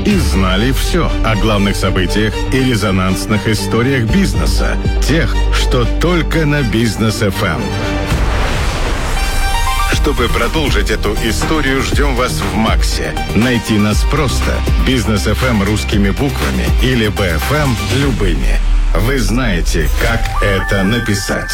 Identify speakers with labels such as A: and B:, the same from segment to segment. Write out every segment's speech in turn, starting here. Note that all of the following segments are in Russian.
A: и знали все о главных событиях и резонансных историях бизнеса. Тех, что только на Бизнес ФМ. Чтобы продолжить эту историю, ждем вас в МАКСе. Найти нас просто. Бизнес ФМ русскими буквами или БФМ любыми. Вы знаете, как это написать.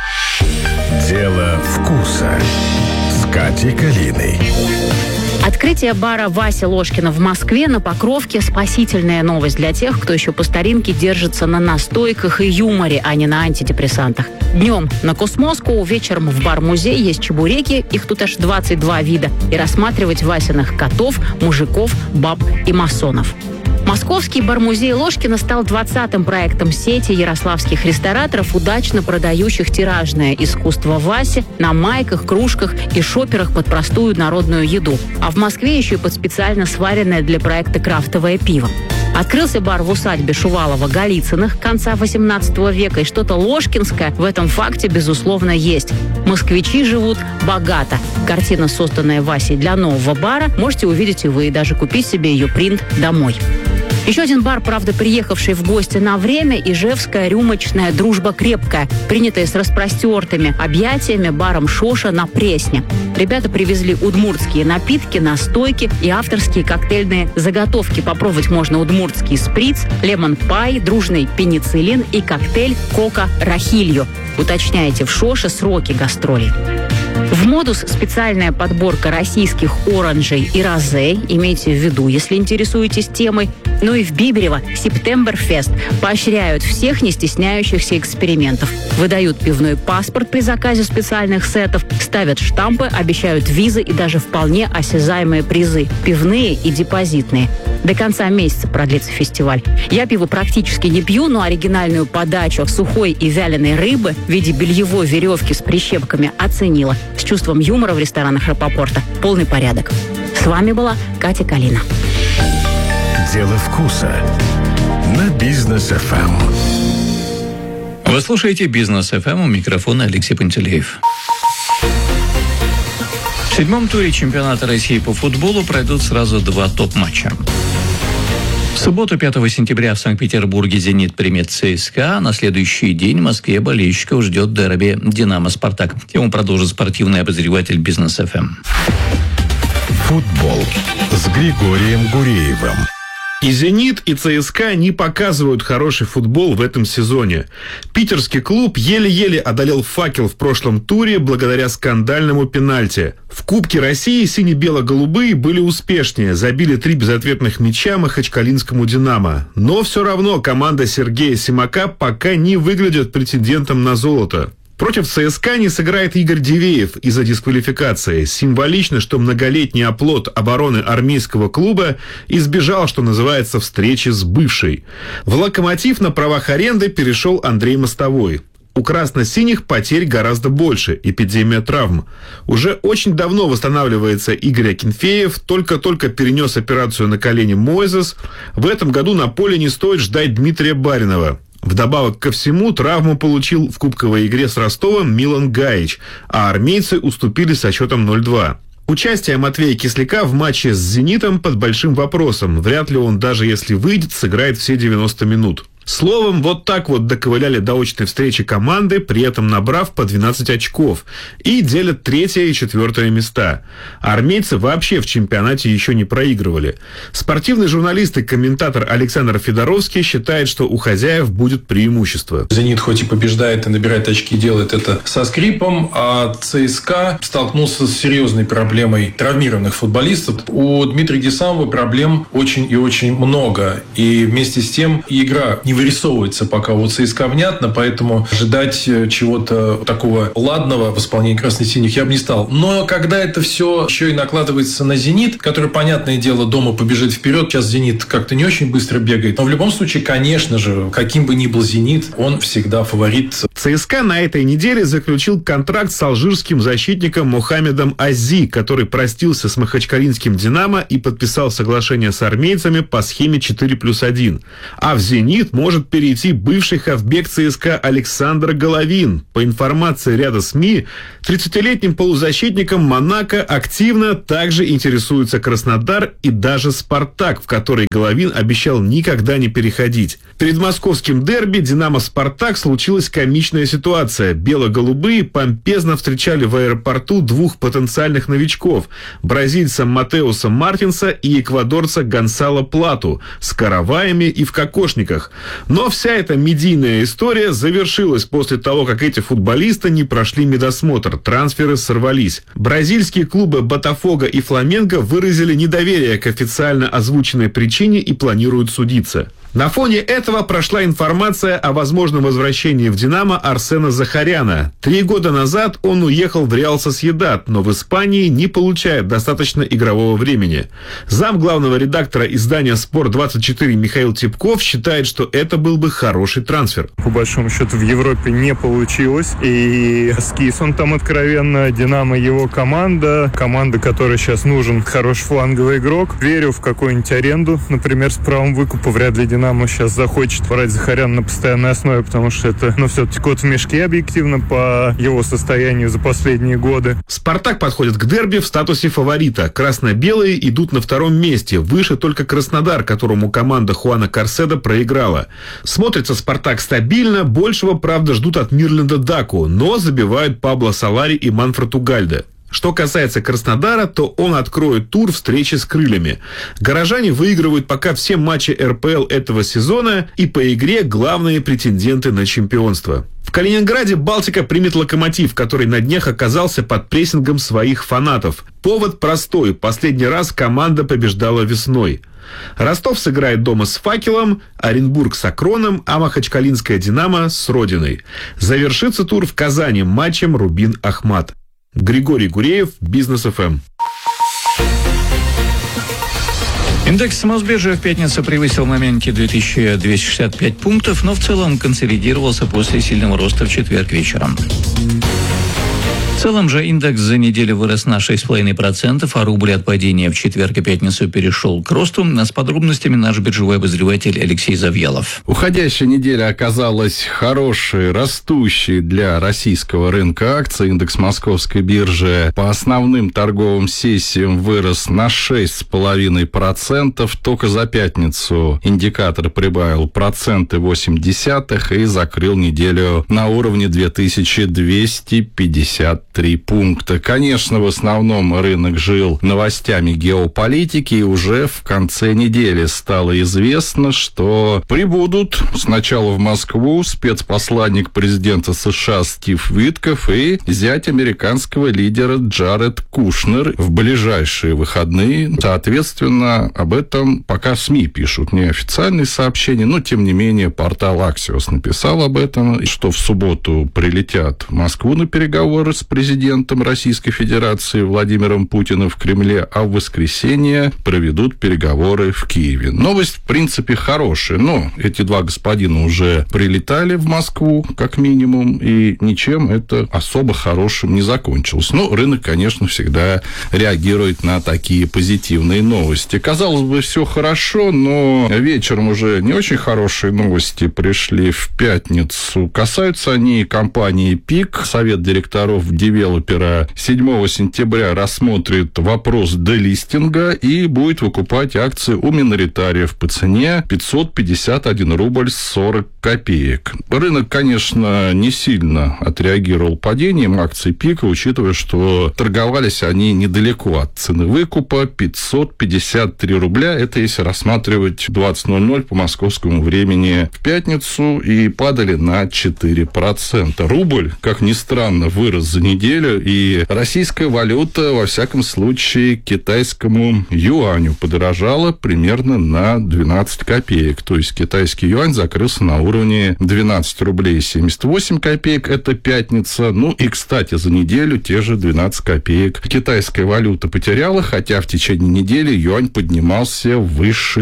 A: Дело вкуса с Катей Калиной.
B: Открытие бара Васи Ложкина в Москве на Покровке – спасительная новость для тех, кто еще по старинке держится на настойках и юморе, а не на антидепрессантах. Днем на Космоску, вечером в бар-музей есть чебуреки, их тут аж 22 вида, и рассматривать Васиных котов, мужиков, баб и масонов. Московский бар-музей Ложкина стал 20-м проектом сети ярославских рестораторов, удачно продающих тиражное искусство Васи на майках, кружках и шоперах под простую народную еду. А в Москве еще и под специально сваренное для проекта крафтовое пиво. Открылся бар в усадьбе Шувалова-Голицыных конца 18 века, и что-то ложкинское в этом факте, безусловно, есть. Москвичи живут богато. Картина, созданная Васей для нового бара, можете увидеть и вы, и даже купить себе ее принт домой. Еще один бар, правда, приехавший в гости на время, ижевская рюмочная «Дружба крепкая», принятая с распростертыми объятиями баром Шоша на Пресне. Ребята привезли удмуртские напитки, настойки и авторские коктейльные заготовки. Попробовать можно удмуртский сприц, лемон-пай, дружный пенициллин и коктейль кока-рахилью. Уточняйте в Шоше сроки гастролей. В «Модус» специальная подборка российских оранжей и розе, имейте в виду, если интересуетесь темой. Ну и в Биберево «Септемберфест» поощряют всех не стесняющихся экспериментов. Выдают пивной паспорт при заказе специальных сетов, ставят штампы, обещают визы и даже вполне осязаемые призы – пивные и депозитные. До конца месяца продлится фестиваль. Я пиво практически не пью, но оригинальную подачу сухой и вяленой рыбы в виде бельевой веревки с прищепками оценила. С чувством юмора в ресторанах Рапопорта полный порядок. С вами была Катя Калина.
A: Дело вкуса на Бизнес ФМ.
C: Вы слушаете Бизнес ФМ, у микрофона Алексей Пантелеев. В 7-м туре чемпионата России по футболу пройдут сразу 2 топ-матча. В субботу, 5 сентября, в Санкт-Петербурге «Зенит» примет ЦСКА. На следующий день в Москве болельщиков ждет дерби «Динамо-Спартак». Тему продолжит спортивный обозреватель Бизнес ФМ.
A: Футбол с Григорием Гуреевым.
D: И «Зенит», и ЦСКА не показывают хороший футбол в этом сезоне. Питерский клуб еле-еле одолел «Факел» в прошлом туре благодаря скандальному пенальти. В Кубке России сине-бело-голубые были успешнее, забили 3 безответных мяча махачкалинскому «Динамо». Но все равно команда Сергея Симака пока не выглядит претендентом на золото. Против ЦСКА не сыграет Игорь Дивеев из-за дисквалификации. Символично, что многолетний оплот обороны армейского клуба избежал, что называется, встречи с бывшей. В «Локомотив» на правах аренды перешел Андрей Мостовой. У красно-синих потерь гораздо больше, эпидемия травм. Уже очень давно восстанавливается Игорь Акинфеев, только-только перенес операцию на колене Мойзес. В этом году на поле не стоит ждать Дмитрия Баринова. Вдобавок ко всему, травму получил в кубковой игре с Ростовом Милан Гаич, а армейцы уступили со счетом 0-2. Участие Матвея Кисляка в матче с «Зенитом» под большим вопросом. Вряд ли он, даже если выйдет, сыграет все 90 минут. Словом, вот так вот доковыляли до очной встречи команды, при этом набрав по 12 очков, и делят 3-е и 4-е места. А армейцы вообще в чемпионате еще не проигрывали. Спортивный журналист и комментатор Александр Федоровский считает, что у хозяев будет преимущество.
E: «Зенит» хоть и побеждает и набирает очки, делает это со скрипом, а ЦСКА столкнулся с серьезной проблемой травмированных футболистов. У Дмитрия Гесамова проблем очень и очень много. И вместе с тем игра не вырисовывается пока у ЦСКА внятно, поэтому ожидать чего-то такого ладного в исполнении красно-синих я бы не стал. Но когда это все еще и накладывается на «Зенит», который, понятное дело, дома побежит вперед, сейчас «Зенит» как-то не очень быстро бегает, но в любом случае, конечно же, каким бы ни был «Зенит», он всегда фаворит
D: ЦСКА на этой неделе заключил контракт с алжирским защитником Мохаммедом Ази, который простился с махачкалинским «Динамо» и подписал соглашение с армейцами по схеме 4+1. А в «Зенит» может перейти бывший хавбек ЦСКА Александр Головин. По информации ряда СМИ, 30-летним полузащитником Монако активно также интересуется Краснодар и даже «Спартак», в который Головин обещал никогда не переходить. Перед московским дерби «Динамо-Спартак» случилась комичная ситуация. Бело-голубые помпезно встречали в аэропорту двух потенциальных новичков – бразильца Матеуса Мартинса и эквадорца Гонсало Плату с караваями и в кокошниках. Но вся эта медийная история завершилась после того, как эти футболисты не прошли медосмотр, трансферы сорвались. Бразильские клубы «Ботафого» и «Фламенго» выразили недоверие к официально озвученной причине и планируют судиться. На фоне этого прошла информация о возможном возвращении в «Динамо» Арсена Захаряна. 3 года назад он уехал в «Реал Сосьедад», но в Испании не получает достаточно игрового времени. Зам главного редактора издания «Спорт-24» Михаил Типков считает, что это был бы хороший трансфер.
F: По большому счету в Европе не получилось. И скис он там откровенно. «Динамо» его команда, которой сейчас нужен хороший фланговый игрок. Верю в какую-нибудь аренду, например, с правом выкупа. Вряд ли «Динамо» сейчас захочет брать Захаряна на постоянной основе, потому что это, все-таки кот в мешке объективно по его состоянию за последние годы.
D: «Спартак» подходит к дерби в статусе фаворита. Красно-белые идут на 2-м месте. Выше только «Краснодар», которому команда Хуана Карседо проиграла. Смотрится «Спартак» стабильно. Большего, правда, ждут от Мирленда Даку, но забивают Пабло Солари и Манфред Угальде. Что касается Краснодара, то он откроет тур встречи с крыльями. Горожане выигрывают пока все матчи РПЛ этого сезона и по игре главные претенденты на чемпионство. В Калининграде «Балтика» примет «Локомотив», который на днях оказался под прессингом своих фанатов. Повод простой. Последний раз команда побеждала весной. Ростов сыграет дома с «Факелом», Оренбург с «Акроном», а махачкалинская «Динамо» с «Родиной». Завершится тур в Казани матчем «Рубин-Ахмат». Григорий Гуреев, Бизнес ФМ.
C: Индекс Мосбиржи в пятницу превысил в моменте 2265 пунктов, но в целом консолидировался после сильного роста в четверг вечером. В целом же индекс за неделю вырос на 6,5%, а рубль от падения в четверг и пятницу перешел к росту. С подробностями наш биржевой обозреватель Алексей Завьялов.
G: Уходящая неделя оказалась хорошей, растущей для российского рынка акций. Индекс московской биржи по основным торговым сессиям вырос на 6,5%. Только за пятницу индикатор прибавил 0,8% и закрыл неделю на уровне 2253 пункта. Конечно, в основном рынок жил новостями геополитики, и уже в конце недели стало известно, что прибудут сначала в Москву спецпосланник президента США Стив Витков и зять американского лидера Джаред Кушнер в ближайшие выходные. Соответственно, об этом пока СМИ пишут, не официальные сообщения, но, тем не менее, портал Axios написал об этом, что в субботу прилетят в Москву на переговоры с президентом Российской Федерации Владимиром Путиным в Кремле, а в воскресенье проведут переговоры в Киеве. Новость, в принципе, хорошая, но эти два господина уже прилетали в Москву, как минимум, и ничем это особо хорошим не закончилось. Но рынок, конечно, всегда реагирует на такие позитивные новости. Казалось бы, все хорошо, но вечером уже не очень хорошие новости пришли в пятницу. Касаются они компании «Пик». Совет директоров девелопера 7 сентября рассмотрит вопрос делистинга и будет выкупать акции у миноритариев по цене 551 рубль 40 копеек. Рынок, конечно, не сильно отреагировал падением акций «Пика», учитывая, что торговались они недалеко от цены выкупа 553 рубля. Это если рассматривать 20:00 по московскому времени в пятницу, и падали на 4%. Рубль, как ни странно, вырос за неделю неделю, и российская валюта, во всяком случае, китайскому юаню подорожала примерно на 12 копеек. То есть китайский юань закрылся на уровне 12 рублей 78 копеек. Это пятница. Ну и, кстати, за неделю те же 12 копеек китайская валюта потеряла, хотя в течение недели юань поднимался выше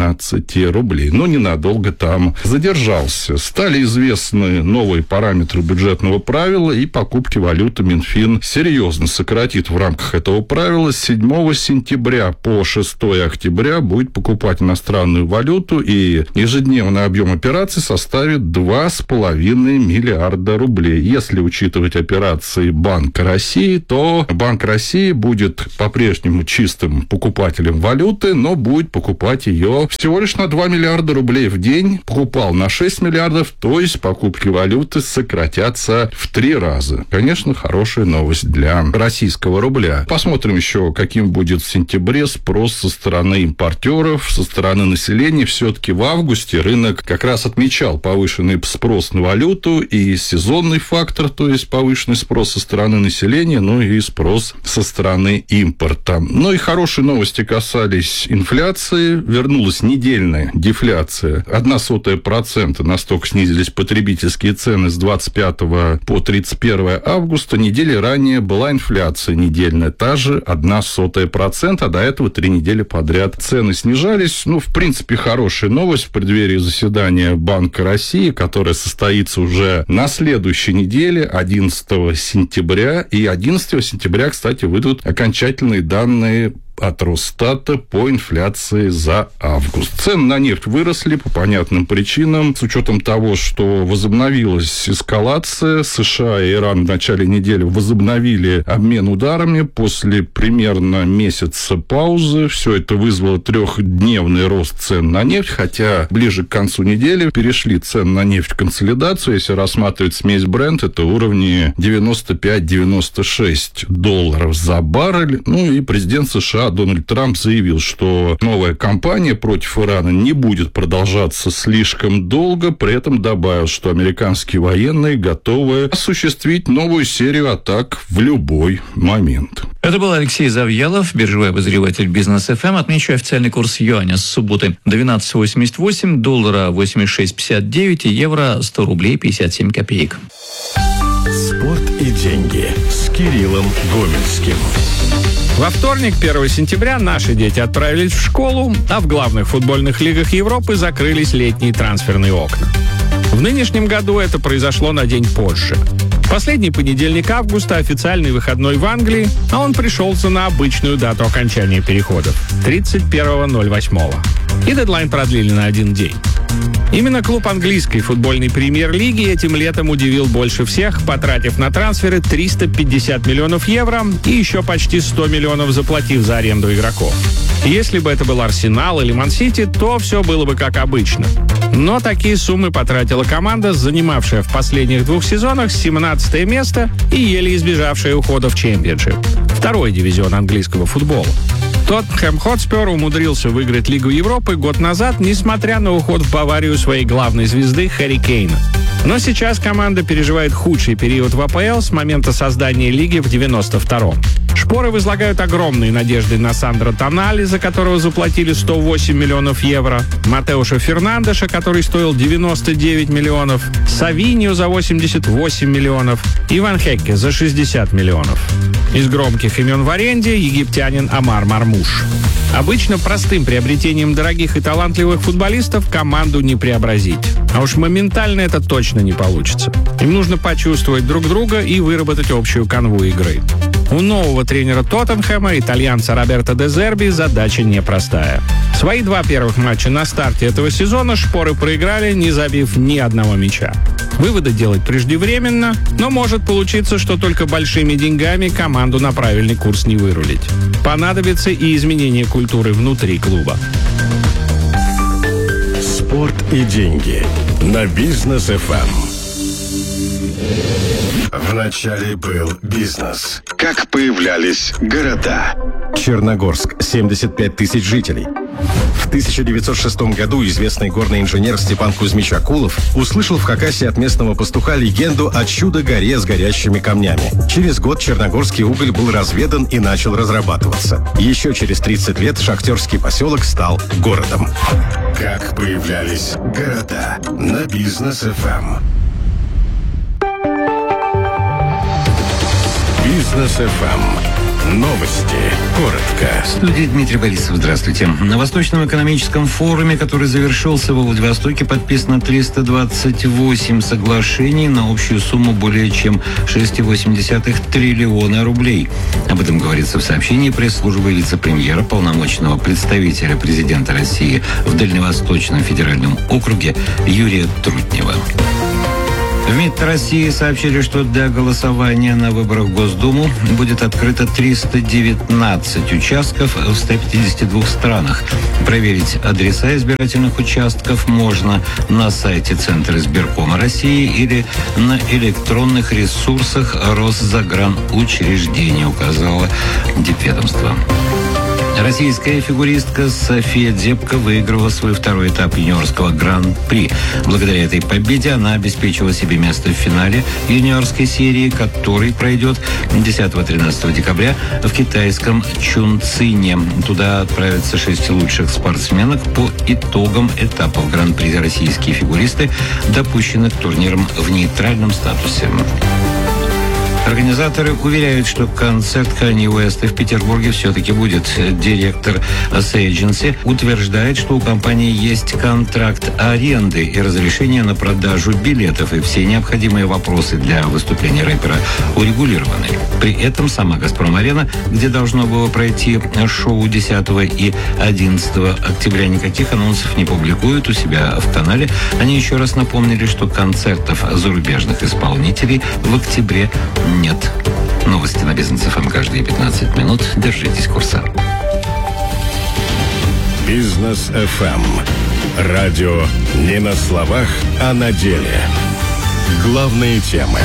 G: 13 рублей. Но ненадолго там задержался. Стали известны новые параметры бюджетного правила, и покупки валюты Минфин серьезно сократит в рамках этого правила. С 7 сентября по 6 октября будет покупать иностранную валюту, и ежедневный объем операций составит 2,5 миллиарда рублей. Если учитывать операции Банка России, то Банк России будет по-прежнему чистым покупателем валюты, но будет покупать ее всего лишь на 2 миллиарда рублей в день. Покупал на 6 миллиардов, то есть покупки валюты сократятся в 3 раза. Конечно, хорошая новость для российского рубля. Посмотрим еще, каким будет в сентябре спрос со стороны импортеров, со стороны населения. Все-таки в августе рынок как раз отмечал повышенный спрос на валюту и сезонный фактор, то есть повышенный спрос со стороны населения, ну и спрос со стороны импорта. Ну и хорошие новости касались инфляции. Вернулась недельная дефляция. 0,01%. Настолько снизились потребительские цены с 25 по 31 августа. Недели ранее была инфляция недельная, та же 0,01%, а до этого 3 недели подряд цены снижались. Ну, в принципе, хорошая новость в преддверии заседания Банка России, которое состоится уже на следующей неделе, 11 сентября. И 11 сентября, кстати, выйдут окончательные данные от Росстата по инфляции за август. Цены на нефть выросли по понятным причинам, с учетом того, что возобновилась эскалация. США и Иран в начале недели возобновили обмен ударами после примерно месяца паузы. Все это вызвало 3-дневный рост цен на нефть, хотя ближе к концу недели перешли цены на нефть в консолидацию. Если рассматривать смесь Brent, это уровни $95-96 за баррель. Ну и президент США Дональд Трамп заявил, что новая кампания против Ирана не будет продолжаться слишком долго, при этом добавил, что американские военные готовы осуществить новую серию атак в любой момент.
C: Это был Алексей Завьялов, биржевой обозреватель Бизнес ФМ. Отмечу официальный курс юаня с субботы 12.88, доллара 86.59 и евро 100 рублей 57 копеек.
A: Спорт и деньги с Кириллом Гомельским.
H: Во вторник, 1 сентября, наши дети отправились в школу, а в главных футбольных лигах Европы закрылись летние трансферные окна. В нынешнем году это произошло на день позже. Последний понедельник августа – официальный выходной в Англии, а он пришелся на обычную дату окончания переходов – 31.08. И дедлайн продлили на 1 день. Именно клуб английской футбольной премьер-лиги этим летом удивил больше всех, потратив на трансферы 350 миллионов евро и еще почти 100 миллионов заплатив за аренду игроков. Если бы это был Арсенал или Ман-Сити, то все было бы как обычно. Но такие суммы потратила команда, занимавшая в последних 2 сезонах 17 место и еле избежавшая ухода в Чемпионшип, 2-й дивизион английского футбола. Тоттенхэм Хотспер умудрился выиграть Лигу Европы год назад, несмотря на уход в Баварию своей главной звезды Харри Кейна. Но сейчас команда переживает худший период в АПЛ с момента создания лиги в 92-м. Шпоры возлагают огромные надежды на Сандро Тонали, за которого заплатили 108 миллионов евро, Матеуша Фернандеша, который стоил 99 миллионов, Савиньо за 88 миллионов и Ван Хекке за 60 миллионов. Из громких имен в аренде египтянин Амар Мармуш. Обычно простым приобретением дорогих и талантливых футболистов команду не преобразить. А уж моментально это точно не получится. Им нужно почувствовать друг друга и выработать общую канву игры. У нового тренера Тоттенхэма, итальянца Роберто де Зерби, задача непростая. Свои 2 первых матча на старте этого сезона шпоры проиграли, не забив ни одного мяча. Выводы делать преждевременно, но может получиться, что только большими деньгами команду на правильный курс не вырулить. Понадобится и изменение культуры внутри клуба.
A: Спорт и деньги на Бизнес ФМ. Вначале был бизнес. Как появлялись города. Черногорск, 75 тысяч жителей.
I: В 1906 году известный горный инженер Степан Кузьмич Акулов услышал в Хакасии от местного пастуха легенду о чудо-горе с горящими камнями. Через год черногорский уголь был разведан и начал разрабатываться. Еще через 30 лет шахтерский поселок стал городом.
A: Как появлялись города на Бизнес ФМ. Бизнес ФМ. Новости. Коротко.
J: В студии Дмитрий Борисов. Здравствуйте. На Восточном экономическом форуме, который завершился во Владивостоке, подписано 328 соглашений на общую сумму более чем 6,8 триллиона рублей. Об этом говорится в сообщении пресс-службы вице-премьера, полномочного представителя президента России в Дальневосточном федеральном округе Юрия Трутнева. В МИД России сообщили, что для голосования на выборах в Госдуму будет открыто 319 участков в 152 странах. Проверить адреса избирательных участков можно на сайте Центра избиркома России или на электронных ресурсах Росзагранучреждения, указало дипведомство. Российская фигуристка София Дзепко выиграла свой второй этап юниорского гран-при. Благодаря этой победе она обеспечила себе место в финале юниорской серии, который пройдет 10-13 декабря в китайском Чунцине. Туда отправятся 6 лучших спортсменок по итогам этапов гран-при. Российские фигуристы допущены к турнирам в нейтральном статусе. Организаторы уверяют, что концерт Канье Уэста в Петербурге все-таки будет. Директор Agency утверждает, что у компании есть контракт аренды и разрешение на продажу билетов, и все необходимые вопросы для выступления рэпера урегулированы. При этом сама «Газпром-арена», где должно было пройти шоу 10 и 11 октября, никаких анонсов не публикуют у себя в канале. Они еще раз напомнили, что концертов зарубежных исполнителей в октябре нет. Новости на Бизнес ФМ каждые 15 минут. Держитесь курса.
A: Бизнес ФМ. Радио не на словах, а на деле. Главные темы.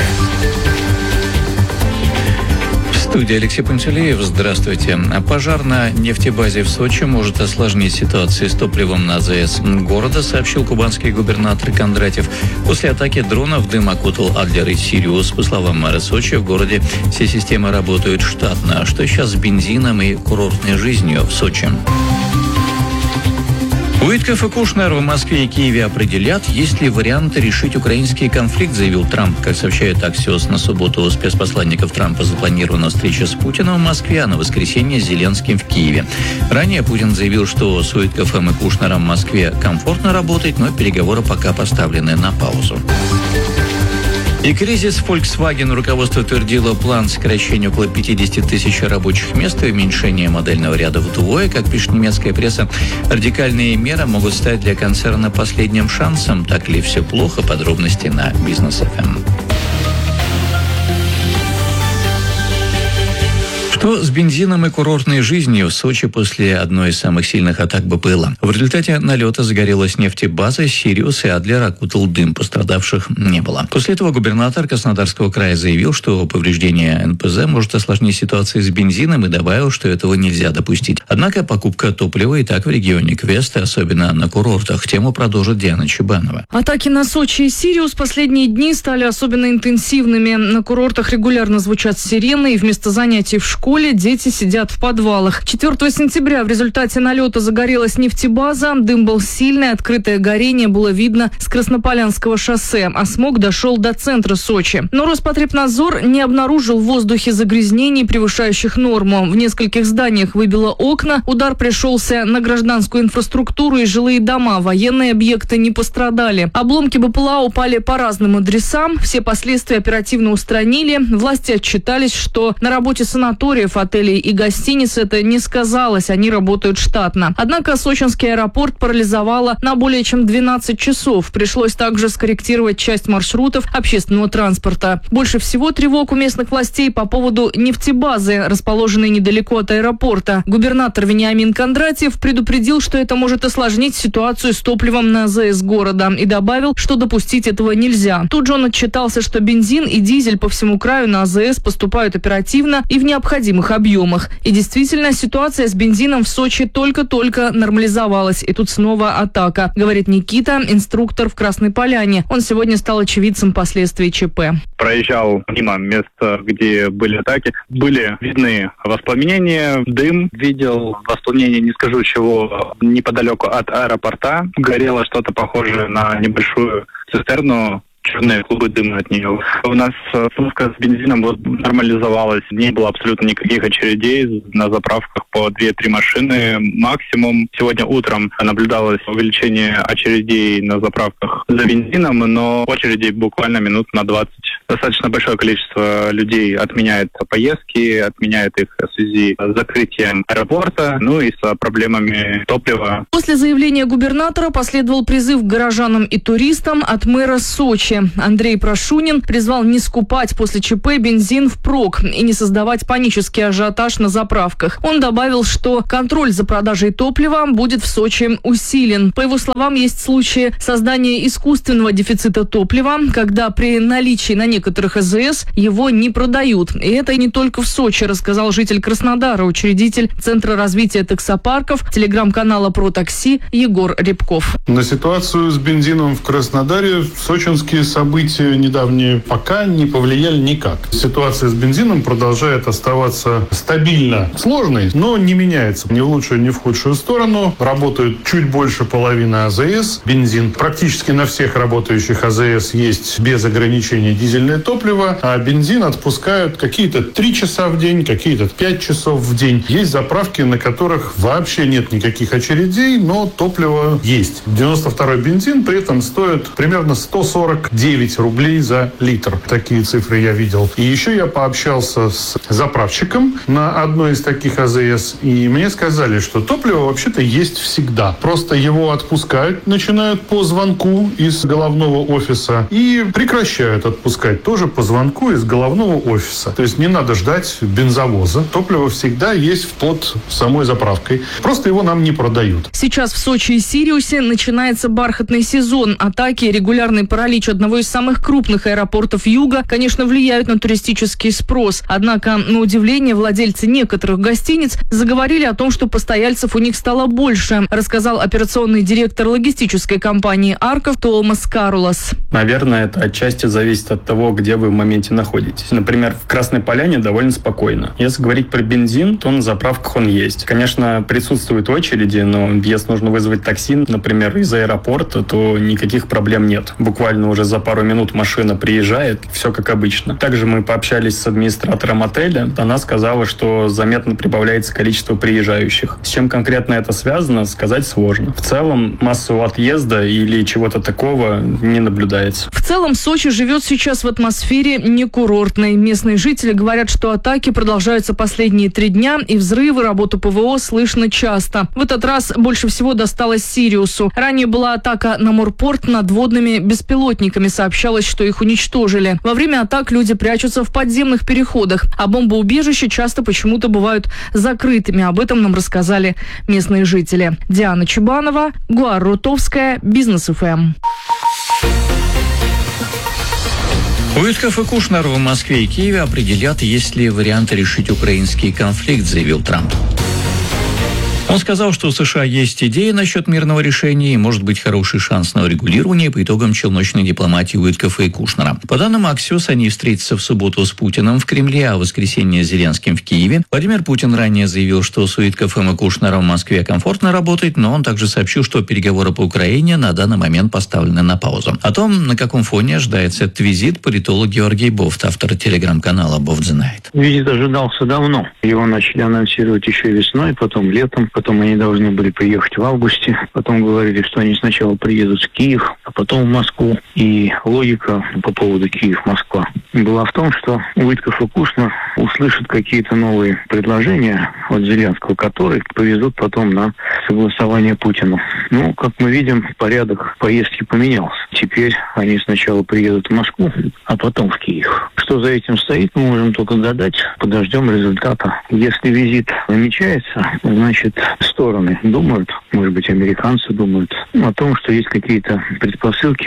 C: В студии Алексей Пантелеев. Здравствуйте. Пожар на нефтебазе в Сочи может осложнить ситуацию с топливом на АЗС города, сообщил кубанский губернатор Кондратьев. После атаки дронов дым окутал Адлер и Сириус. По словам мэра Сочи, в городе все системы работают штатно. Что сейчас с бензином и курортной жизнью в Сочи? Уитков и Кушнер в Москве и Киеве определят, есть ли варианты решить украинский конфликт, заявил Трамп. Как сообщает Axios, на субботу у спецпосланников Трампа запланирована встреча с Путиным в Москве, а на воскресенье с Зеленским в Киеве. Ранее Путин заявил, что с Уитковым и Кушнером в Москве комфортно работать, но переговоры пока поставлены на паузу. И кризис Volkswagen. Руководство утвердило план сокращения около 50 тысяч рабочих мест и уменьшения модельного ряда вдвое. Как пишет немецкая пресса, радикальные меры могут стать для концерна последним шансом. Так ли все плохо? Подробности на Бизнес ФМ. Что с бензином и курортной жизнью в Сочи после одной из самых сильных атак БПЛА? В результате налета загорелась нефтебаза, Сириус и Адлер окутал дым. Пострадавших не было. После этого губернатор Краснодарского края заявил, что повреждение НПЗ может осложнить ситуацию с бензином, и добавил, что этого нельзя допустить. Однако покупка топлива и так в регионе квест, особенно на курортах. Тему продолжит Диана Чебанова.
K: Атаки на Сочи и Сириус последние дни стали особенно интенсивными. На курортах регулярно звучат сирены, и вместо занятий в школе дети сидят в подвалах. 4 сентября в результате налета загорелась нефтебаза. Дым был сильный, открытое горение было видно с Краснополянского шоссе, а смог дошел до центра Сочи. Но Роспотребнадзор не обнаружил в воздухе загрязнений, превышающих норму. В нескольких зданиях выбило окна. Удар пришелся на гражданскую инфраструктуру и жилые дома. Военные объекты не пострадали. Обломки БПЛА упали по разным адресам. Все последствия оперативно устранили. Власти отчитались, что на работе санаториев, отелей и гостиниц это не сказалось, они работают штатно. Однако сочинский аэропорт парализовало на более чем 12 часов. Пришлось также скорректировать часть маршрутов общественного транспорта. Больше всего тревог у местных властей по поводу нефтебазы, расположенной недалеко от аэропорта. Губернатор Вениамин Кондратьев предупредил, что это может осложнить ситуацию с топливом на АЗС города, и добавил, что допустить этого нельзя. Тут же он отчитался, что бензин и дизель по всему краю на АЗС поступают оперативно и в необходимых необходимых объемах. И действительно, ситуация с бензином в Сочи только-только нормализовалась. И тут снова атака, говорит Никита, инструктор в Красной Поляне. Он сегодня стал очевидцем последствий ЧП.
L: Проезжал мимо места, где были атаки. Были видны воспламенения, дым. Видел воспламенение, не скажу чего, неподалеку от аэропорта. Горело что-то похожее на небольшую цистерну. Черные клубы дыма от нее. У нас пуска с бензином нормализовалась. Не было абсолютно никаких очередей на заправках по 2-3 машины максимум. Сегодня утром наблюдалось увеличение очередей на заправках за бензином, но очередей буквально минут на 20. Достаточно большое количество людей отменяет поездки, отменяет их в связи с закрытием аэропорта, и с проблемами топлива.
K: После заявления губернатора последовал призыв к горожанам и туристам от мэра Сочи. Андрей Прошунин призвал не скупать после ЧП бензин впрок и не создавать панический ажиотаж на заправках. Он добавил, что контроль за продажей топлива будет в Сочи усилен. По его словам, есть случаи создания искусственного дефицита топлива, когда при наличии на некоторых АЗС его не продают. И это не только в Сочи, рассказал житель Краснодара, учредитель Центра развития таксопарков, телеграм-канала «Про такси» Егор Рябков.
M: На ситуацию с бензином в Краснодаре сочинские события недавние пока не повлияли никак. Ситуация с бензином продолжает оставаться стабильно сложной, но не меняется ни в лучшую, ни в худшую сторону. Работают чуть больше половины АЗС. Бензин практически на всех работающих АЗС есть без ограничений дизельное топливо, а бензин отпускают какие-то 3 часа в день, какие-то 5 часов в день. Есть заправки, на которых вообще нет никаких очередей, но топливо есть. 92-й бензин при этом стоит примерно 149 рублей за литр. Такие цифры я видел. И еще я пообщался с заправщиком на одной из таких АЗС, и мне сказали, что топливо вообще-то есть всегда. Просто его отпускают, начинают по звонку из головного офиса и прекращают отпускать тоже по звонку из головного офиса. То есть не надо ждать бензовоза. Топливо всегда есть под самой заправкой. Просто его нам не продают.
K: Сейчас в Сочи и Сириусе начинается бархатный сезон. Атаки и регулярный паралич одного из самых крупных аэропортов Юга, конечно, влияют на туристический спрос. Однако, на удивление, владельцы некоторых гостиниц заговорили о том, что постояльцев у них стало больше, рассказал операционный директор логистической компании «Арков» Томас Карулас.
N: Наверное, это отчасти зависит от того, где вы в моменте находитесь. Например, в Красной Поляне довольно спокойно. Если говорить про бензин, то на заправках он есть. Конечно, присутствуют очереди, но если нужно вызвать такси, например, из аэропорта, то никаких проблем нет. Буквально уже за пару минут машина приезжает, все как обычно. Также мы пообщались с администратором отеля. Она сказала, что заметно прибавляется количество приезжающих. С чем конкретно это связано, сказать сложно. В целом, массового отъезда или чего-то такого не наблюдается.
K: В целом, Сочи живет сейчас в атмосфере некурортной. Местные жители говорят, что атаки продолжаются последние 3 дня, и взрывы, работу ПВО слышно часто. В этот раз больше всего досталось Сириусу. Ранее была атака на морпорт надводными беспилотниками. Сообщалось, что их уничтожили. Во время атак люди прячутся в подземных переходах, а бомбоубежища часто почему-то бывают закрытыми. Об этом нам рассказали местные жители. Диана Чебанова, Гуар Рутовская, Бизнес ФМ.
C: Уитков и Кушнер в Москве и Киеве определят, есть ли варианты решить украинский конфликт, заявил Трамп. Он сказал, что у США есть идеи насчет мирного решения и может быть хороший шанс на урегулирование по итогам челночной дипломатии Уиткофа и Кушнера. По данным Axios, они встретятся в субботу с Путиным в Кремле, а в воскресенье с Зеленским в Киеве. Владимир Путин ранее заявил, что с Уиткофом и Кушнером в Москве комфортно работать, но он также сообщил, что переговоры по Украине на данный момент поставлены на паузу. О том, на каком фоне ожидается этот визит, политолог Георгий Бофт, автор телеграм-канала Бофт знает.
O: Визит ожидался давно. Его начали анонсировать еще весной, потом летом. Потом они должны были приехать в августе. Потом говорили, что они сначала приедут в Киев, а потом в Москву. И логика по поводу Киев-Москва была в том, что Уитков и Кушнер услышат какие-то новые предложения от Зеленского, которые повезут потом на согласование Путину. Ну, как мы видим, порядок поездки поменялся. Теперь они сначала приедут в Москву, а потом в Киев. Что за этим стоит, мы можем только гадать. Подождем результата. Если визит намечается, значит, стороны думают, может быть, американцы думают о том, что есть какие-то предпосылки к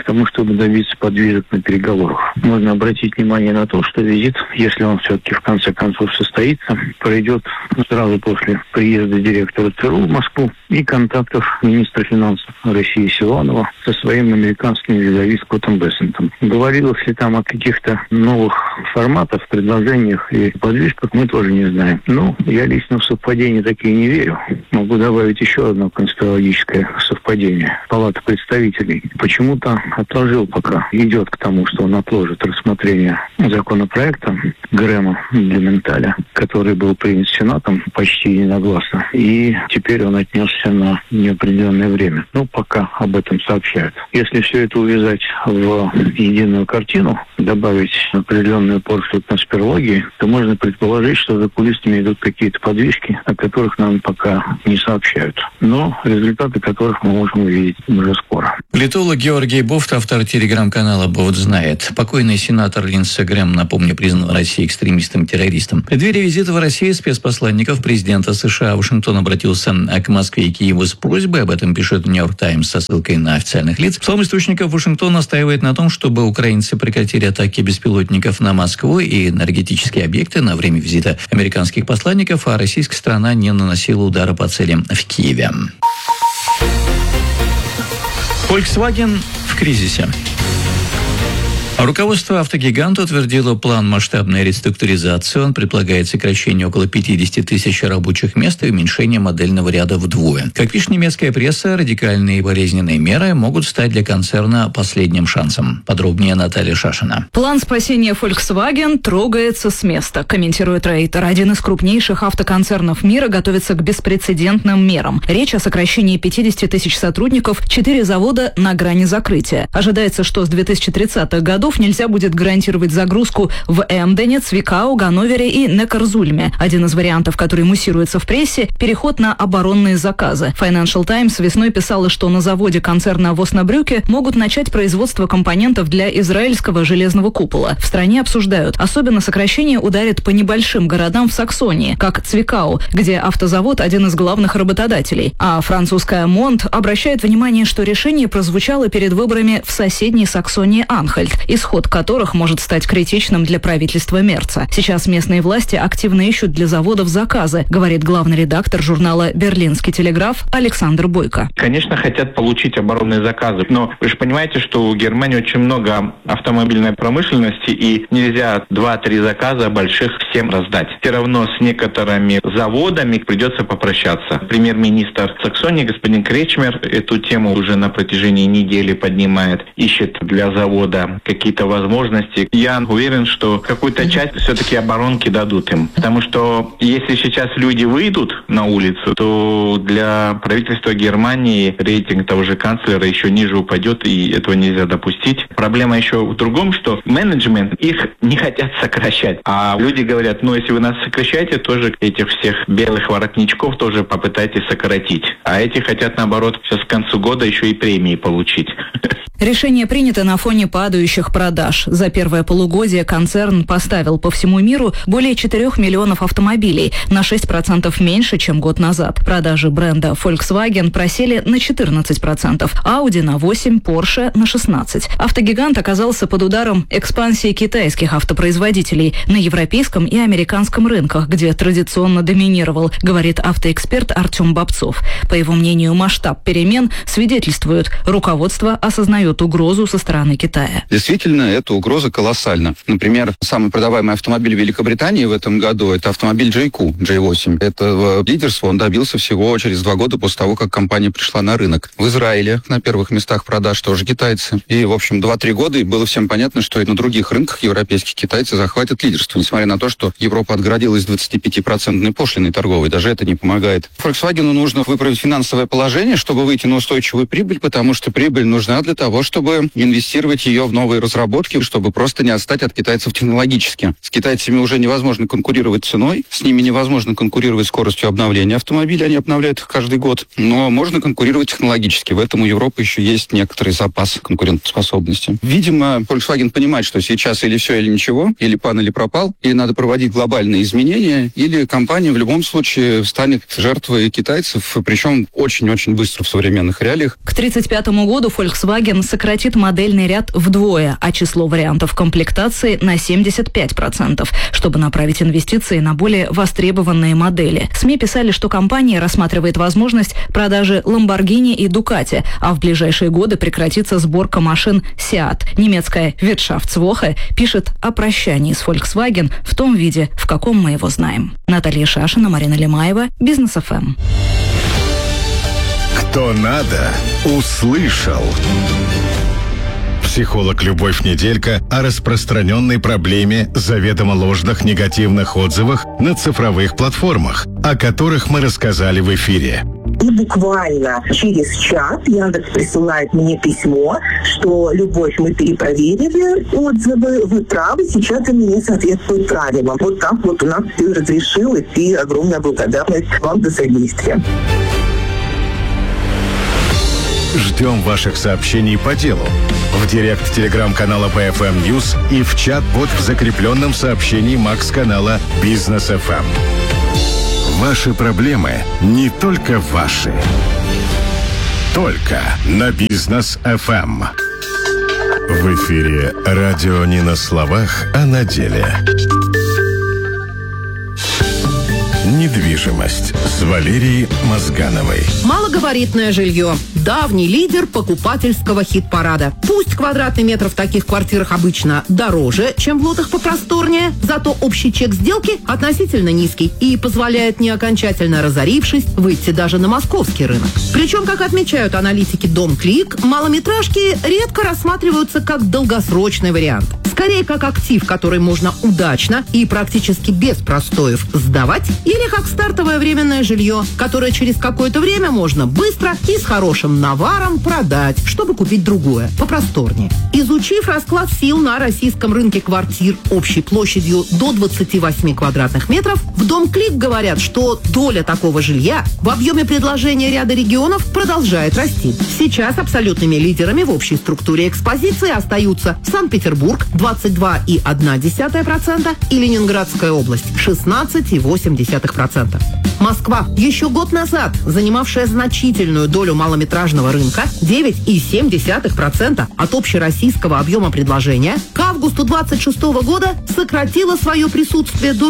O: тому, чтобы добиться подвижек на переговорах. Можно обратить внимание на то, что визит, если он все-таки в конце концов состоится, пройдет сразу после приезда директора ЦРУ в Москву и контактов министра финансов России Силуанова со своим американским визави Скоттом Бессентом. Говорилось ли там о каких-то новых форматах, предложениях и подвижках, мы тоже не знаем. Но я лично в совпадения такие не верю. Могу добавить еще одно конспирологическое совпадение. Палата представителей почему-то отложил, пока идет к тому, что он отложит рассмотрение законопроекта Грэма для Менталя, который был принят Сенатом почти единогласно. И теперь он отнесся на неопределенное время. Пока об этом сообщают. Если все это увязать в единую картину, добавить определенную порцию конспирологии, то можно предположить, что за кулисами идут какие-то подвижки, о которых нам пока не сообщают. Но результаты которых мы можем увидеть уже скоро.
C: Политолог Георгий Бофт, автор телеграм-канала «Бофт знает». Покойный сенатор Линдси Грэм, напомню, признан Россией экстремистом-террористом. В преддверии визита в Россию спецпосланников президента США Вашингтон обратился к Москве и Киеву с просьбой, об этом пишет «Нью-Йорк Таймс» со ссылкой на официальных лиц. По словам источников, Вашингтон настаивает на том, чтобы украинцы прекратили атаки беспилотников на Москву и энергетические объекты на время визита американских посланников, а российская сторона не наносила удара по целям в Киеве. Volkswagen в кризисе. Руководство автогиганта утвердило план масштабной реструктуризации. Он предполагает сокращение около 50 тысяч рабочих мест и уменьшение модельного ряда вдвое. Как пишет немецкая пресса, радикальные и болезненные меры могут стать для концерна последним шансом. Подробнее Наталья Шашина.
K: План спасения Volkswagen трогается с места, комментирует Рейтер. Один из крупнейших автоконцернов мира готовится к беспрецедентным мерам. Речь о сокращении 50 тысяч сотрудников, 4 завода на грани закрытия. Ожидается, что с 2030-х годов нельзя будет гарантировать загрузку в Эмдене, Цвикау, Ганновере и Некарзульме. Один из вариантов, который муссируется в прессе – переход на оборонные заказы. Financial Times весной писала, что на заводе концерна в Оснабрюке могут начать производство компонентов для израильского железного купола. В стране обсуждают. Особенно сокращение ударит по небольшим городам в Саксонии, как Цвикау, где автозавод – один из главных работодателей. А французская Монт обращает внимание, что решение прозвучало перед выборами в соседней Саксонии Анхальт, исход которых может стать критичным для правительства Мерца. Сейчас местные власти активно ищут для заводов заказы, говорит главный редактор журнала «Берлинский телеграф» Александр Бойко.
P: Конечно, хотят получить оборонные заказы, но вы же понимаете, что у Германии очень много автомобильной промышленности, и нельзя 2-3 заказа больших всем раздать. Все равно с некоторыми заводами придется попрощаться. Премьер-министр Саксонии, господин Кречмер, эту тему уже на протяжении недели поднимает, ищет для завода какие-то возможности. Я уверен, что какую-то часть все-таки оборонки дадут им. Потому что если сейчас люди выйдут на улицу, то для правительства Германии рейтинг того же канцлера еще ниже упадет, и этого нельзя допустить. Проблема еще в другом, что менеджмент их не хотят сокращать. А люди говорят, если вы нас сокращаете, тоже этих всех белых воротничков тоже попытайтесь сократить. А эти хотят, наоборот, сейчас к концу года еще и премии получить.
K: Решение принято на фоне падающих продаж. За первое полугодие концерн поставил по всему миру более 4 миллионов автомобилей, на 6% меньше, чем год назад. Продажи бренда Volkswagen просели на 14%, Audi на 8%, Porsche на 16%. Автогигант оказался под ударом экспансии китайских автопроизводителей на европейском и американском рынках, где традиционно доминировал, говорит автоэксперт Артем Бобцов. По его мнению, масштаб перемен свидетельствует, руководство осознает угрозу со стороны Китая.
Q: Действительно, эта угроза колоссальна. Например, самый продаваемый автомобиль в Великобритании в этом году – это автомобиль JQ, J8. Это лидерство он добился всего через 2 года после того, как компания пришла на рынок. В Израиле на первых местах продаж тоже китайцы. И, в общем, 2-3 года, и было всем понятно, что и на других рынках европейских китайцы захватят лидерство, несмотря на то, что Европа отгородилась 25% пошлиной торговой. Даже это не помогает. Volkswagen нужно выправить финансовое положение, чтобы выйти на устойчивую прибыль, потому что прибыль нужна для того, чтобы инвестировать ее в новые разработки. разработки, чтобы просто не отстать от китайцев технологически. С китайцами уже невозможно конкурировать ценой, с ними невозможно конкурировать скоростью обновления автомобилей, они обновляют их каждый год, но можно конкурировать технологически. В этом у Европы еще есть некоторый запас конкурентоспособности. Видимо, Volkswagen понимает, что сейчас или все, или ничего, или пан, или пропал, или надо проводить глобальные изменения, или компания в любом случае станет жертвой китайцев, причем очень-очень быстро в современных реалиях.
K: К 1935 году Volkswagen сократит модельный ряд вдвое, а число вариантов комплектации на 75%, чтобы направить инвестиции на более востребованные модели. СМИ писали, что компания рассматривает возможность продажи Lamborghini и Ducati, а в ближайшие годы прекратится сборка машин Seat. Немецкая Wirtschaftswoche пишет о прощании с Volkswagen в том виде, в каком мы его знаем. Наталья Шашина, Марина Лемаева, Бизнес ФМ.
A: Кто надо, услышал. Психолог Любовь Неделька о распространенной проблеме заведомо ложных негативных отзывах на цифровых платформах, о которых мы рассказали в эфире.
R: И буквально через час Яндекс присылает мне письмо, что, Любовь, мы перепроверили отзывы, вы правы, сейчас они не соответствуют правилам. Вот так вот у нас все разрешилось, и огромная благодарность вам за содействие.
A: Ждем ваших сообщений по делу в директ телеграм-канала BFM News и в чат-бот в закрепленном сообщении Макс-канала Бизнес FM. Ваши проблемы не только ваши. Только на Бизнес FM. В эфире радио не на словах, а на деле. Недвижимость с Валерией Мозгановой.
S: Малогабаритное жилье. Давний лидер покупательского хит-парада. Пусть квадратный метр в таких квартирах обычно дороже, чем в лотах попросторнее, зато общий чек сделки относительно низкий и позволяет, не окончательно разорившись, выйти даже на московский рынок. Причем, как отмечают аналитики Дом.Клик, малометражки редко рассматриваются как долгосрочный вариант. Скорее, как актив, который можно удачно и практически без простоев сдавать, или как стартовое временное жилье, которое через какое-то время можно быстро и с хорошим наваром продать, чтобы купить другое, попросторнее. Изучив расклад сил на российском рынке квартир общей площадью до 28 квадратных метров, в Дом.Клик говорят, что доля такого жилья в объеме предложения ряда регионов продолжает расти. Сейчас абсолютными лидерами в общей структуре экспозиции остаются Санкт-Петербург 22,1% и Ленинградская область 16,8%. Москва, еще год назад занимавшая значительную долю малометражного рынка, 9,7% от общероссийского объема предложения, к августу 2026 года сократила свое присутствие до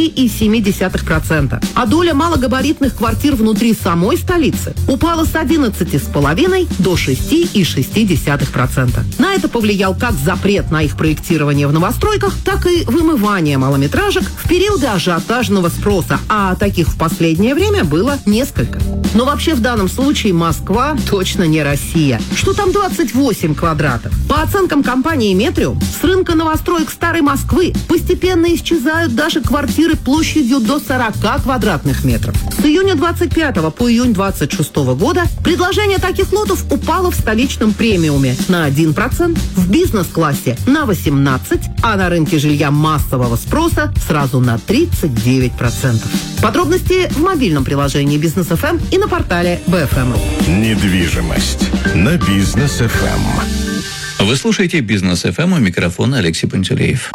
S: 6,7%. А доля малогабаритных квартир внутри самой столицы упала с 11,5% до 6,6%. На это повлиял как запрет на их проектирование в новостройках, так и вымывание малометражек в периоды ажиотажного спроса, а таких в последнее время было несколько. Но вообще в данном случае Москва точно не Россия. Что там 28 квадратов? По оценкам компании Метриум, с рынка новостроек Старой Москвы постепенно исчезают даже квартиры площадью до 40 квадратных метров. С июня 25 по июнь 26 года предложение таких лотов упало в столичном премиуме на 1%, в бизнес-классе на 18%, а на рынке жилья массового спроса сразу на 39%. Подробности в мобильном приложении Бизнес ФМ и на портале BFM.ru.
A: Недвижимость на Бизнес ФМ.
C: Вы слушаете Бизнес ФМ, у микрофона Алексей Пантелеев.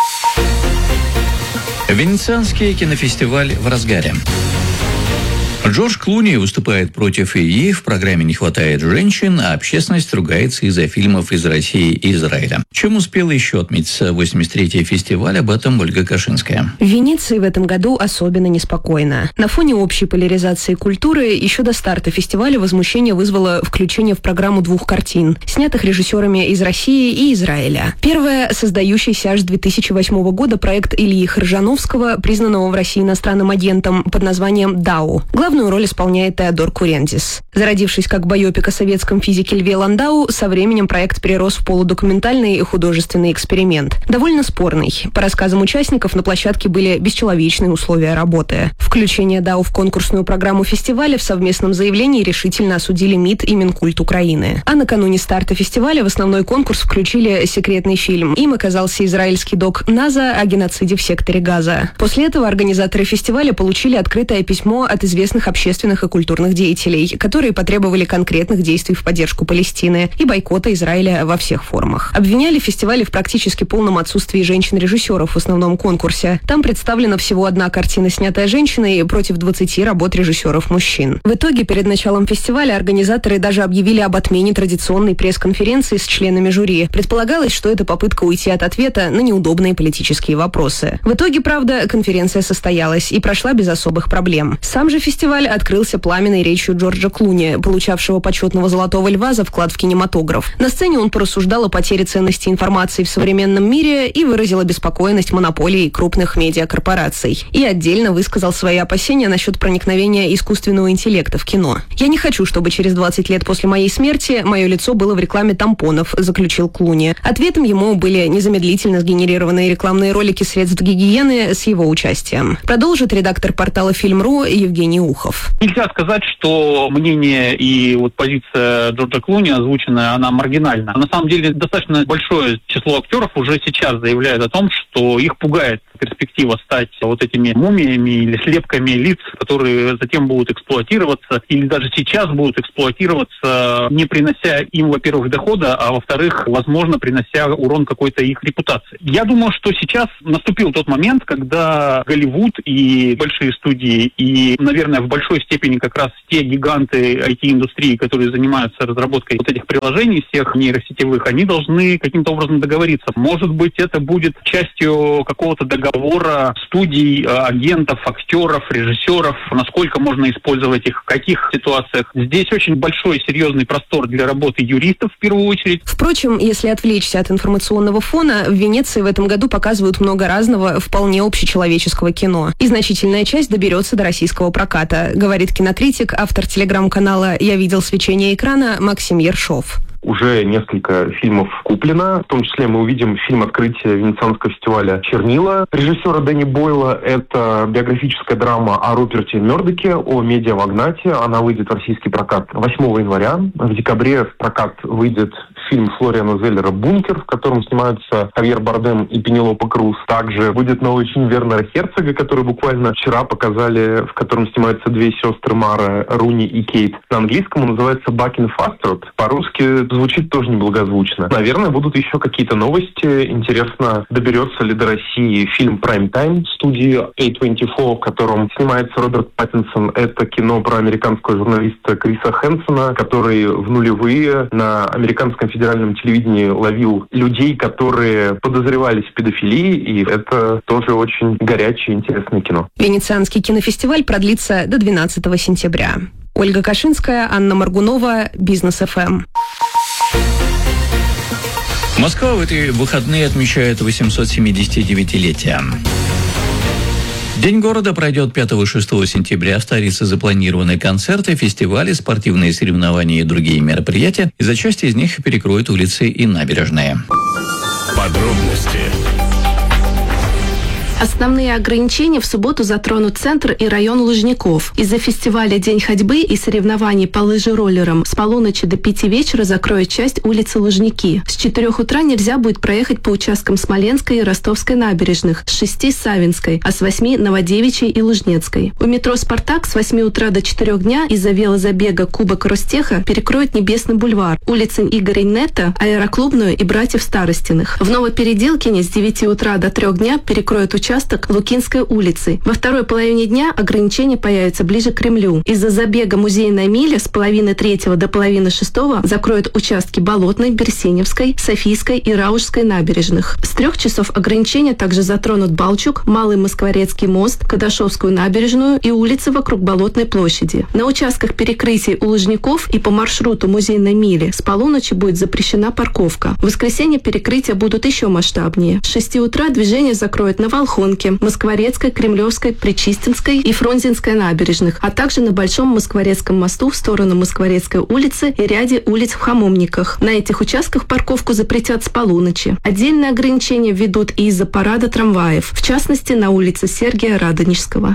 C: Венецианский кинофестиваль в разгаре. Джордж Клуни выступает против ИИ, в программе не хватает женщин, а общественность ругается из-за фильмов из России и Израиля. Чем успел еще отметиться 83-й фестиваль, об этом Ольга Кашинская.
T: В Венеции в этом году особенно неспокойно. На фоне общей поляризации культуры еще до старта фестиваля возмущение вызвало включение в программу 2 картин, снятых режиссерами из России и Израиля. Первая, создающийся аж с 2008 года проект Ильи Харжановского, признанного в России иностранным агентом под названием «Дау». Главный Главную роль исполняет Теодор Курентис. Зародившись как байопик о советском физике Льве Ландау, со временем проект перерос в полудокументальный и художественный эксперимент. Довольно спорный. По рассказам участников, на площадке были бесчеловечные условия работы. Включение ДАУ в конкурсную программу фестиваля в совместном заявлении решительно осудили МИД и Минкульт Украины. А накануне старта фестиваля в основной конкурс включили секретный фильм. Им оказался израильский док «Наза» о геноциде в секторе Газа. После этого организаторы фестиваля получили открытое письмо от известных общественных и культурных деятелей, которые потребовали конкретных действий в поддержку Палестины и бойкота Израиля во всех формах. Обвиняли фестиваль в практически полном отсутствии женщин-режиссеров в основном конкурсе. Там представлена всего одна картина, снятая женщиной, против 20 работ режиссеров-мужчин. В итоге, перед началом фестиваля организаторы даже объявили об отмене традиционной пресс-конференции с членами жюри. Предполагалось, что это попытка уйти от ответа на неудобные политические вопросы. В итоге, правда, конференция состоялась и прошла без особых проблем. Сам же фестиваль открылся пламенной речью Джорджа Клуни, получавшего почетного «Золотого льва» за вклад в кинематограф. На сцене он порассуждал о потере ценности информации в современном мире и выразил обеспокоенность монополией крупных медиакорпораций. И отдельно высказал свои опасения насчет проникновения искусственного интеллекта в кино. «Я не хочу, чтобы через 20 лет после моей смерти мое лицо было в рекламе тампонов», заключил Клуни. Ответом ему были незамедлительно сгенерированные рекламные ролики средств гигиены с его участием. Продолжит редактор портала Фильм.ру Евгений Ухов.
U: Нельзя сказать, что мнение и позиция Джорджа Клуни озвученная, она маргинальна. На самом деле достаточно большое число актеров уже сейчас заявляет о том, что их пугает перспектива стать этими мумиями или слепками лиц, которые затем будут эксплуатироваться или даже сейчас будут эксплуатироваться, не принося им, во-первых, дохода, а во-вторых, возможно, принося урон какой-то их репутации. Я думаю, что сейчас наступил тот момент, когда Голливуд и большие студии и, наверное, в большой степени как раз те гиганты IT-индустрии, которые занимаются разработкой этих приложений, всех нейросетевых, они должны каким-то образом договориться. Может быть, это будет частью какого-то договора студий, агентов, актеров, режиссеров, насколько можно использовать их, в каких ситуациях. Здесь очень большой, серьезный простор для работы юристов в первую очередь.
T: Впрочем, если отвлечься от информационного фона, в Венеции в этом году показывают много разного, вполне общечеловеческого кино. И значительная часть доберется до российского проката, говорит кинокритик, автор телеграм-канала «Я видел свечение экрана» Максим Ершов.
V: Уже несколько фильмов куплено. В том числе мы увидим фильм открытия Венецианского фестиваля «Чернила» режиссера Дэнни Бойла. Это биографическая драма о Руперте Мёрдоке, о медиамагнате. Она выйдет в российский прокат 8 января. В декабре в прокат выйдет фильм Флориана Зеллера «Бункер», в котором снимаются Хавьер Бардем и Пенелопа Круз. Также будет новый фильм Вернера Херцога, который буквально вчера показали, в котором снимаются две сестры Мара, Руни и Кейт. На английском он называется «Back in Fast». По-русски звучит тоже неблагозвучно. Наверное, будут еще какие-то новости. Интересно, доберется ли до России фильм «Prime Time» студии A24, в котором снимается Роберт Паттинсон. Это кино про американского журналиста Криса Хэнсона, который в нулевые на американском федеральном телевидении ловил людей, которые подозревались в педофилии, и это тоже очень горячее, интересное кино.
T: Венецианский кинофестиваль продлится до 12 сентября. Ольга Кашинская, Анна Маргунова, Бизнес-ФМ.
C: Москва в эти выходные отмечает 879-летие. День города пройдет 5 и 6 сентября. В столице запланированы концерты, фестивали, спортивные соревнования и другие мероприятия. И за часть из них перекроют улицы и набережные.
W: Подробности.
X: Основные ограничения в субботу затронут центр и район Лужников. Из-за фестиваля «День ходьбы» и соревнований по лыжероллерам с полуночи до 5 вечера закроют часть улицы Лужники. С 4 утра нельзя будет проехать по участкам Смоленской и Ростовской набережных, с 6 Савинской, а с 8 Новодевичьей и Лужнецкой. У метро «Спартак» с 8 утра до 4 дня из-за велозабега Кубок Ростеха перекроют Небесный бульвар, улицы Игоря Нетта, Аэроклубную и Братьев Старостиных. В Новопеределкине с 9 утра до 3 дня перекроют участок Лукинской улицы. Во второй половине дня ограничения появятся ближе к Кремлю. Из-за забега музейная миля с половины 3 до половины 6 закроют участки Болотной, Берсеневской, Софийской и Раушской набережных. С 3 часов ограничения также затронут Балчук, Малый Москворецкий мост, Кадашовскую набережную и улицы вокруг Болотной площади. На участках перекрытий у Лужников и по маршруту музейной мили с полуночи будет запрещена парковка. В воскресенье перекрытия будут еще масштабнее. С 6 утра движение закроют на Волхов, Волхонке, Москворецкой, Кремлевской, Причистинской и Фрунзенской набережных, а также на Большом Москворецком мосту в сторону Москворецкой улицы и ряде улиц в Хамовниках. На этих участках парковку запретят с полуночи. Отдельные ограничения введут и из-за парада трамваев, в частности, на улице Сергия Радонежского.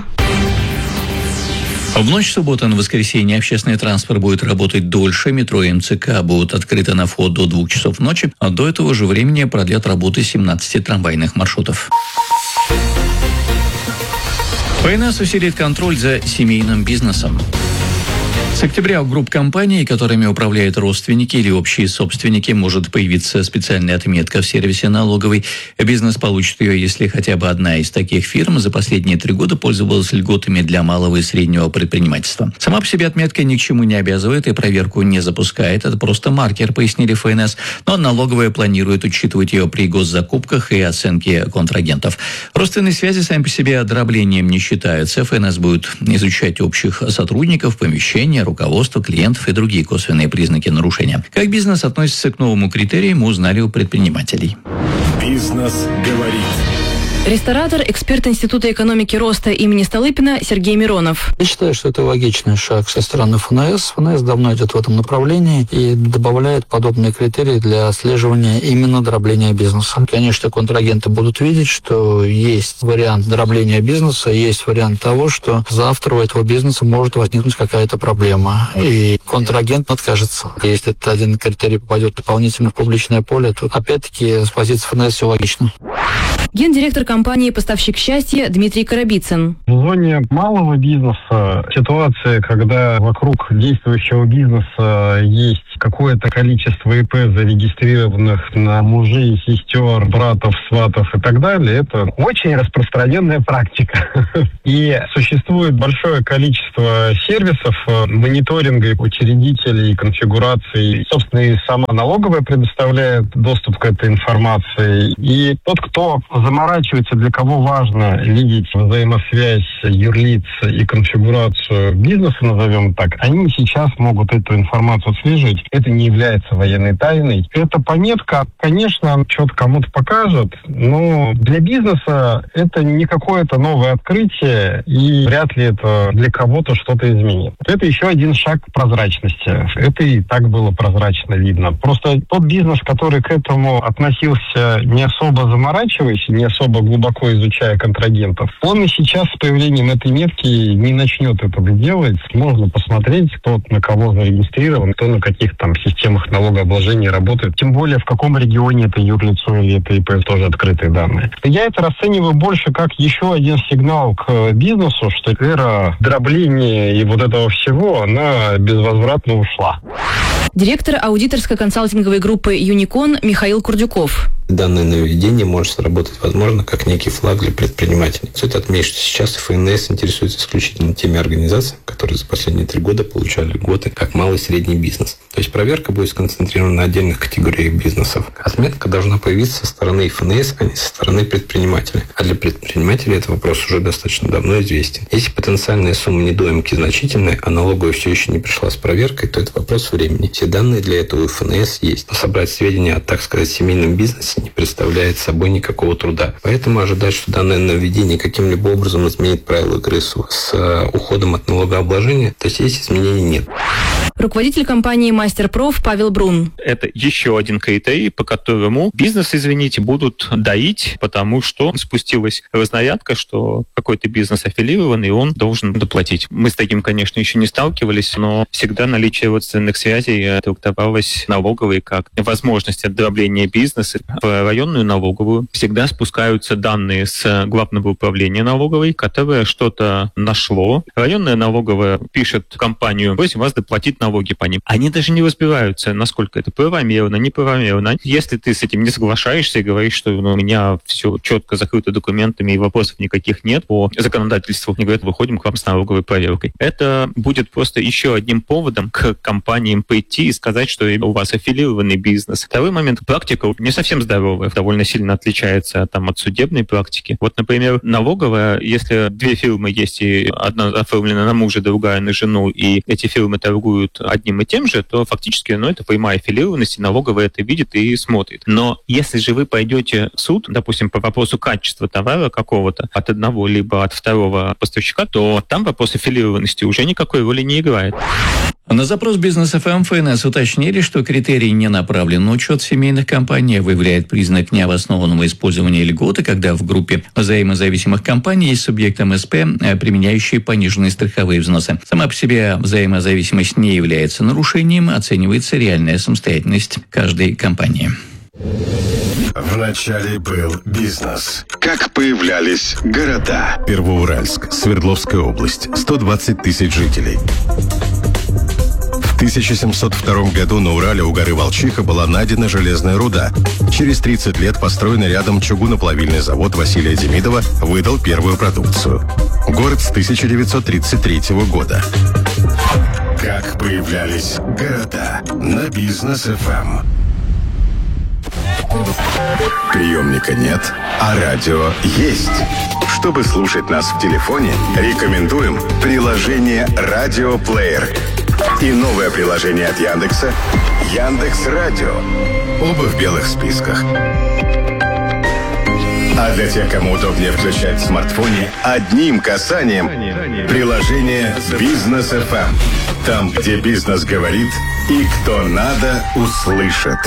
C: В ночь субботы на воскресенье общественный транспорт будет работать дольше. Метро и МЦК будут открыты на вход до 2 часов ночи, а до этого же времени продлят работы 17 трамвайных маршрутов. ФНС усилит контроль за семейным бизнесом. С октября у групп компаний, которыми управляют родственники или общие собственники, может появиться специальная отметка в сервисе налоговой. Бизнес получит ее, если хотя бы одна из таких фирм за последние 3 года пользовалась льготами для малого и среднего предпринимательства. Сама по себе отметка ни к чему не обязывает и проверку не запускает. Это просто маркер, пояснили ФНС. Но налоговая планирует учитывать ее при госзакупках и оценке контрагентов. Родственные связи сами по себе дроблением не считаются. ФНС будет изучать общих сотрудников, помещения, руководство, клиентов и другие косвенные признаки нарушения. Как бизнес относится к новому критерию, мы узнали у предпринимателей.
W: Бизнес говорит.
K: Ресторатор, эксперт Института экономики роста имени Столыпина Сергей Миронов.
B: Я считаю, что это логичный шаг со стороны ФНС. ФНС давно идет в этом направлении и добавляет подобные критерии для отслеживания именно дробления бизнеса. Конечно, контрагенты будут видеть, что есть вариант дробления бизнеса, есть вариант того, что завтра у этого бизнеса может возникнуть какая-то проблема, и контрагент откажется. Если этот один критерий попадет дополнительно в публичное поле, то опять-таки с позиции ФНС все логично.
K: Гендиректор компании «Поставщик счастья» Дмитрий Коробицын.
D: В зоне малого бизнеса ситуация, когда вокруг действующего бизнеса есть какое-то количество ИП, зарегистрированных на мужей, сестер, братов, сватов и так далее, это очень распространенная практика. И существует большое количество сервисов мониторинга учредителей, конфигураций. Собственно, и сама налоговая предоставляет доступ к этой информации. И тот, кто заморачивается, для кого важно видеть взаимосвязь юрлиц и конфигурацию бизнеса, назовем так, они сейчас могут эту информацию отслеживать. Это не является военной тайной. Эта пометка, конечно, что-то кому-то покажет, но для бизнеса это не какое-то новое открытие, и вряд ли это для кого-то что-то изменит. Это еще один шаг к прозрачности. Это и так было прозрачно видно. Просто тот бизнес, который к этому относился не особо заморачиваясь, не особо глубоко изучая контрагентов, он и сейчас с появлением этой метки не начнет этого делать. Можно посмотреть, кто на кого зарегистрирован, кто на каких там системах налогообложения работает. Тем более, в каком регионе это юрлицо или это ИП, тоже открытые данные. Я это расцениваю больше как еще один сигнал к бизнесу, что эра дробления и вот этого всего, она безвозвратно ушла.
K: Директор аудиторской консалтинговой группы «Юникон» Михаил Курдюков.
E: Данное нововведение может сработать, возможно, как некий флаг для предпринимателей. Стоит отметить, что сейчас ФНС интересуется исключительно теми организациями, которые за последние 3 года получали льготы как малый и средний бизнес. То есть проверка будет сконцентрирована на отдельных категориях бизнесов. Отметка должна появиться со стороны ФНС, а не со стороны предпринимателя. А для предпринимателей этот вопрос уже достаточно давно известен. Если потенциальная сумма недоимки значительная, а налоговая все еще не пришла с проверкой, то это вопрос времени. Все данные для этого у ФНС есть. Но собрать сведения о, так сказать, семейном бизнесе не представляет собой никакого труда. Поэтому ожидать, что данное нововведение каким-либо образом изменит правила игры с уходом от налогообложения, то есть изменений нет.
K: Руководитель компании «Мастерпроф» Павел Брун.
F: Это еще один критерий, по которому бизнес, извините, будут доить, потому что спустилась разнарядка, что какой-то бизнес аффилированный, и он должен доплатить. Мы с таким, конечно, еще не сталкивались, но всегда наличие родственных связей трактовалось налоговой как возможность дробления бизнеса. В районную налоговую всегда спускаются данные с Главного управления налоговой, которое что-то нашло. Районная налоговая пишет компанию: просим вас доплатить налоги по ним. Они даже не разбираются, насколько это правомерно, неправомерно. Если ты с этим не соглашаешься и говоришь, что у меня все четко закрыто документами и вопросов никаких нет по законодательству, они говорят: выходим к вам с налоговой проверкой. Это будет просто еще одним поводом к компаниям прийти и сказать, что у вас аффилированный бизнес. Второй момент. Практика не совсем здоровая, довольно сильно отличается от судебной практики. Вот, например, налоговая, если 2 фирмы есть, и одна оформлена на мужа, другая на жену, и эти фирмы торгуют будет одним и тем же, то фактически, это прямая аффилированность, и налоговая это видит и смотрит. Но если же вы пойдете в суд, допустим, по вопросу качества товара какого-то от одного либо от второго поставщика, то там вопрос аффилированности уже никакой роли не играет.
C: На запрос Бизнес ФМ ФНС уточнили, что критерий не направлен на учет семейных компаний, а выявляет признак необоснованного использования льготы, когда в группе взаимозависимых компаний есть субъект МСП, применяющий пониженные страховые взносы. Сама по себе взаимозависимость не является нарушением, оценивается реальная самостоятельность каждой компании.
A: Вначале был бизнес. Как появлялись города. Первоуральск, Свердловская область, 120 тысяч жителей. В 1702 году на Урале у горы Волчиха была найдена железная руда. Через 30 лет построенный рядом чугуноплавильный завод Василия Демидова выдал первую продукцию. Город с 1933 года. Как появлялись города на Бизнес ФМ. Приемника нет, а радио есть. Чтобы слушать нас в телефоне, рекомендуем приложение «Радиоплеер» и новое приложение от Яндекса «Яндекс.Радио». Оба в белых списках. А для тех, кому удобнее включать в смартфоне, одним касанием приложение «Бизнес ФМ». Там, где бизнес говорит и кто надо, услышит.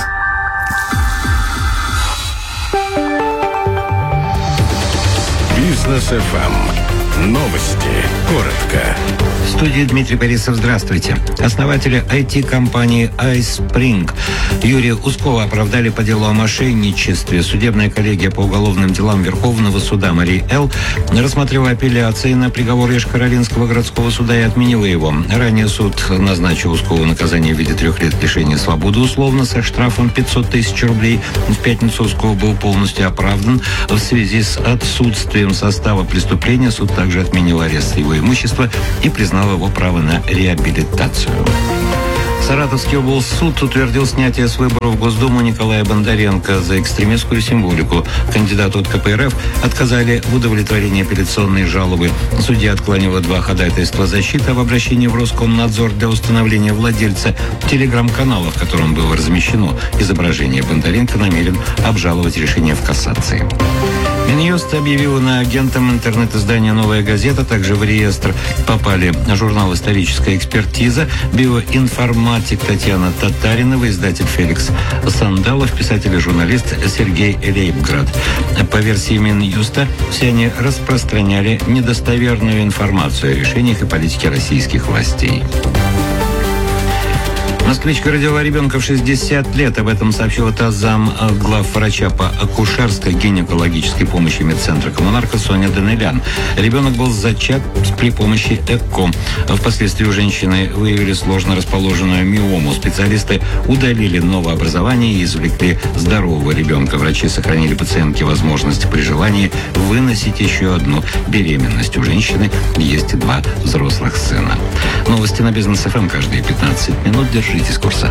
A: Бизнес ФМ. Новости. Коротко.
G: В студии Дмитрий Борисов. Здравствуйте. Основатели IT-компании iSpring Юрия Ускова оправдали по делу о мошенничестве. Судебная коллегия по уголовным делам Верховного суда Марии Л. рассмотрела апелляции на приговор Еш-Каролинского городского суда и отменила его. Ранее суд назначил Ускову наказание в виде 3 лет лишения свободы условно со штрафом 500 тысяч рублей. В пятницу Усков был полностью оправдан. В связи с отсутствием состава преступления суд также отменил арест его имущества и признал его право на реабилитацию. Саратовский облсуд утвердил снятие с выборов в Госдуму Николая Бондаренко за экстремистскую символику. Кандидату от КПРФ отказали в удовлетворении апелляционной жалобы. Судья отклонила 2 ходатайства защиты об обращении в Роскомнадзор для установления владельца телеграм-канала, в котором было размещено изображение Бондаренко, намерен обжаловать решение в кассации. Минюст объявила на агентам интернет-издания «Новая газета». Также в реестр попали журнал «Историческая экспертиза», биоинформатик Татьяна Татаринова, издатель Феликс Сандалов, писатель и журналист Сергей Рейбград. По версии Минюста, все они распространяли недостоверную информацию о решениях и политике российских властей. Москвичка родила ребенка в 60 лет. Об этом сообщила ТАСС зам главврача по акушерской гинекологической помощи медцентра «Коммунарка» Соня Данелян. Ребенок был зачат при помощи ЭКО. Впоследствии у женщины выявили сложно расположенную миому. Специалисты удалили новообразование и извлекли здорового ребенка. Врачи сохранили пациентке возможность при желании выносить еще одну беременность. У женщины есть 2 взрослых сына. Новости на Бизнес ФМ каждые 15 минут. Держитесь курса.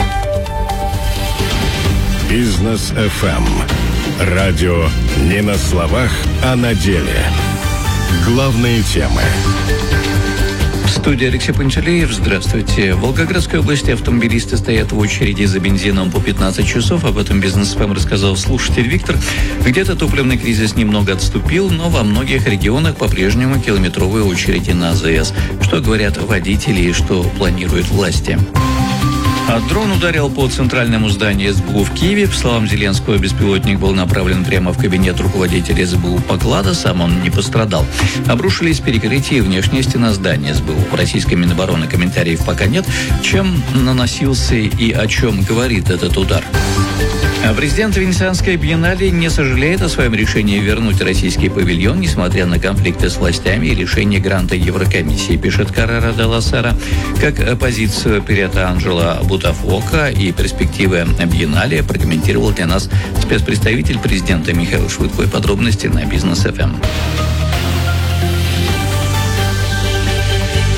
A: Бизнес ФМ. Радио не на словах, а на деле. Главные темы.
C: В студии Алексей Пантелеев. Здравствуйте. В Волгоградской области автомобилисты стоят в очереди за бензином по 15 часов. Об этом Бизнес ФМ рассказал слушатель Виктор. Где-то топливный кризис немного отступил, но во многих регионах по-прежнему километровые очереди на АЗС. Что говорят водители и что планируют власти? Дрон ударил по центральному зданию СБУ в Киеве. По словам Зеленского, беспилотник был направлен прямо в кабинет руководителя СБУ Поклада. Сам он не пострадал. Обрушились перекрытия и внешняя стена здания СБУ. В российской Минобороны комментариев пока нет. Чем наносился и о чем говорит этот удар? Президент Венецианской биеннале не сожалеет о своем решении вернуть российский павильон, несмотря на конфликты с властями и лишение гранта Еврокомиссии, пишет Каррера делла Сера. Как позицию Пирета Анджело Бутафока и перспективы биеннале прокомментировал для нас спецпредставитель президента Михаил Швыдко. И подробности на Бизнес ФМ.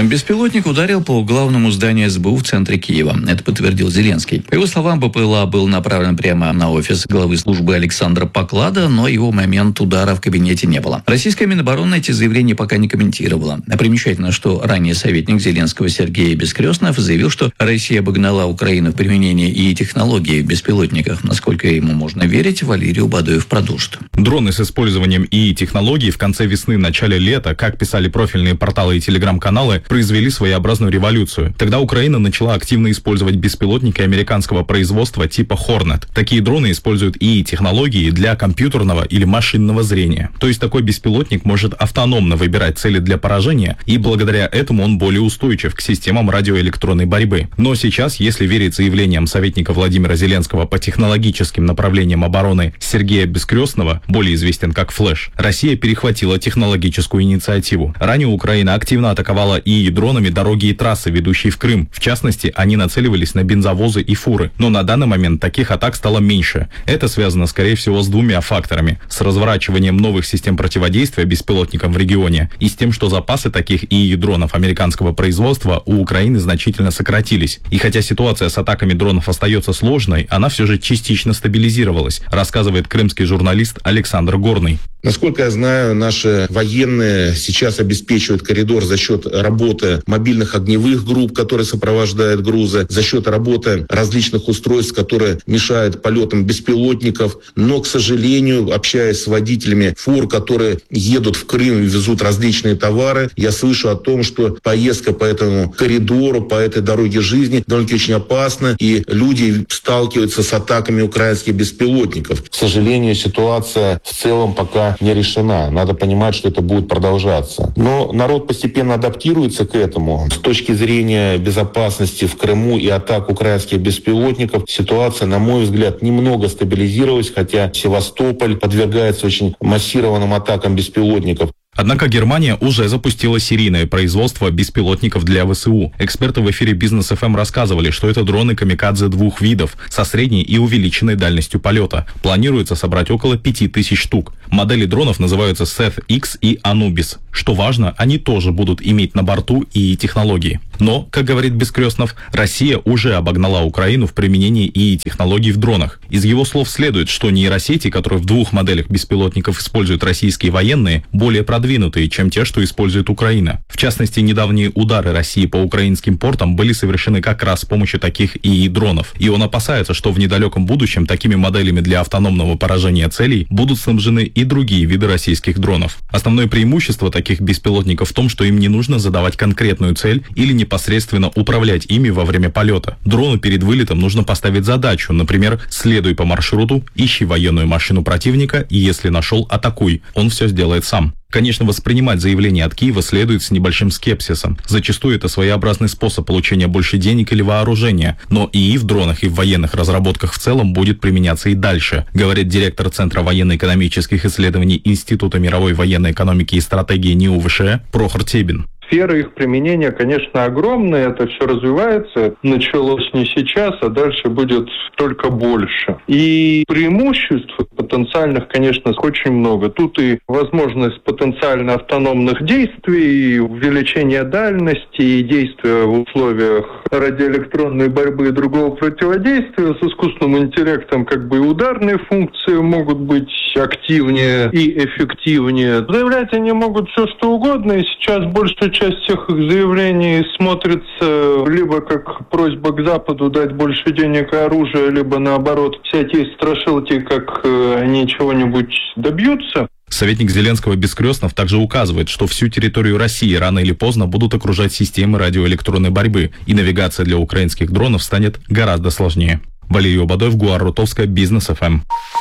C: Беспилотник ударил по главному зданию СБУ в центре Киева. Это подтвердил Зеленский. По его словам, БПЛА был направлен прямо на офис главы службы Александра Поклада, но его момент удара в кабинете не было. Российская Минобороны эти заявления пока не комментировала. Примечательно, что ранее советник Зеленского Сергей Бескрестнов заявил, что Россия обогнала Украину в применении ИИ технологий в беспилотниках. Насколько ему можно верить, Валерий Убадоев продолжит.
H: Дроны с использованием ИИ технологий в конце весны, начале лета, как писали профильные порталы и телеграм-каналы, произвели своеобразную революцию. Тогда Украина начала активно использовать беспилотники американского производства типа Hornet. Такие дроны используют ИИ-технологии для компьютерного или машинного зрения. То есть такой беспилотник может автономно выбирать цели для поражения, и благодаря этому он более устойчив к системам радиоэлектронной борьбы. Но сейчас, если верить заявлениям советника Владимира Зеленского по технологическим направлениям обороны Сергея Бескрестного, более известен как Флэш, Россия перехватила технологическую инициативу. Ранее Украина активно атаковала ИИ-дронами дороги и трассы, ведущие в Крым. В частности, они нацеливались на бензовозы и фуры. Но на данный момент таких атак стало меньше. Это связано, скорее всего, с двумя факторами. С разворачиванием новых систем противодействия беспилотникам в регионе и с тем, что запасы таких ИИ-дронов американского производства у Украины значительно сократились. И хотя ситуация с атаками дронов остается сложной, она все же частично стабилизировалась, рассказывает крымский журналист Александр Горный.
I: Насколько я знаю, наши военные сейчас обеспечивают коридор за счет работы мобильных огневых групп, которые сопровождают грузы, за счет работы различных устройств, которые мешают полетам беспилотников. Но, к сожалению, общаясь с водителями фур, которые едут в Крым и везут различные товары, я слышу о том, что поездка по этому коридору, по этой дороге жизни довольно-таки очень опасна, и люди сталкиваются с атаками украинских беспилотников. К сожалению, ситуация в целом пока не решена. Надо понимать, что это будет продолжаться. Но народ постепенно адаптируется к этому. С точки зрения безопасности в Крыму и атак украинских беспилотников, ситуация, на мой взгляд, немного стабилизировалась, хотя Севастополь подвергается очень массированным атакам беспилотников.
H: Однако Германия уже запустила серийное производство беспилотников для ВСУ. Эксперты в эфире Бизнес ФМ рассказывали, что это дроны камикадзе двух видов со средней и увеличенной дальностью полета. Планируется собрать около 5000 штук. Модели дронов называются Seth X и Anubis. Что важно, они тоже будут иметь на борту ИИ-технологии. Но, как говорит Бескрестнов, Россия уже обогнала Украину в применении ИИ-технологий в дронах. Из его слов следует, что нейросети, которые в двух моделях беспилотников используют российские военные, более продвинутые, чем те, что использует Украина. В частности, недавние удары России по украинским портам были совершены как раз с помощью таких ИИ-дронов. И он опасается, что в недалеком будущем такими моделями для автономного поражения целей будут снабжены и другие виды российских дронов. Основное преимущество таких беспилотников в том, что им не нужно задавать конкретную цель или непосредственно управлять ими во время полета. Дрону перед вылетом нужно поставить задачу, например, следуй по маршруту, ищи военную машину противника и, если нашел, атакуй. Он все сделает сам. Конечно, воспринимать заявление от Киева следует с небольшим скепсисом. Зачастую это своеобразный способ получения больше денег или вооружения. Но ИИ в дронах и в военных разработках в целом будет применяться и дальше, говорит директор Центра военно-экономических исследований Института мировой военной экономики и стратегии НИУ ВШЭ Прохор Тебин.
J: Сфера их применения, конечно, огромная, это все развивается, началось не сейчас, а дальше будет только больше. И преимуществ потенциальных, конечно, очень много. Тут и возможность потенциально автономных действий, и увеличение дальности, и действия в условиях радиоэлектронной борьбы и другого противодействия. С искусственным интеллектом как бы и ударные функции могут быть активнее и эффективнее. Заявлять они могут все что угодно, и сейчас большая часть всех их заявлений смотрится либо как просьба к Западу дать больше денег и оружия, либо наоборот всякие страшилки, как они чего-нибудь добьются.
H: Советник Зеленского Бескрестнов также указывает, что всю территорию России рано или поздно будут окружать системы радиоэлектронной борьбы, и навигация для украинских дронов станет гораздо сложнее. Валерий Убадоев, Гуар Рутовская, Бизнес ФМ.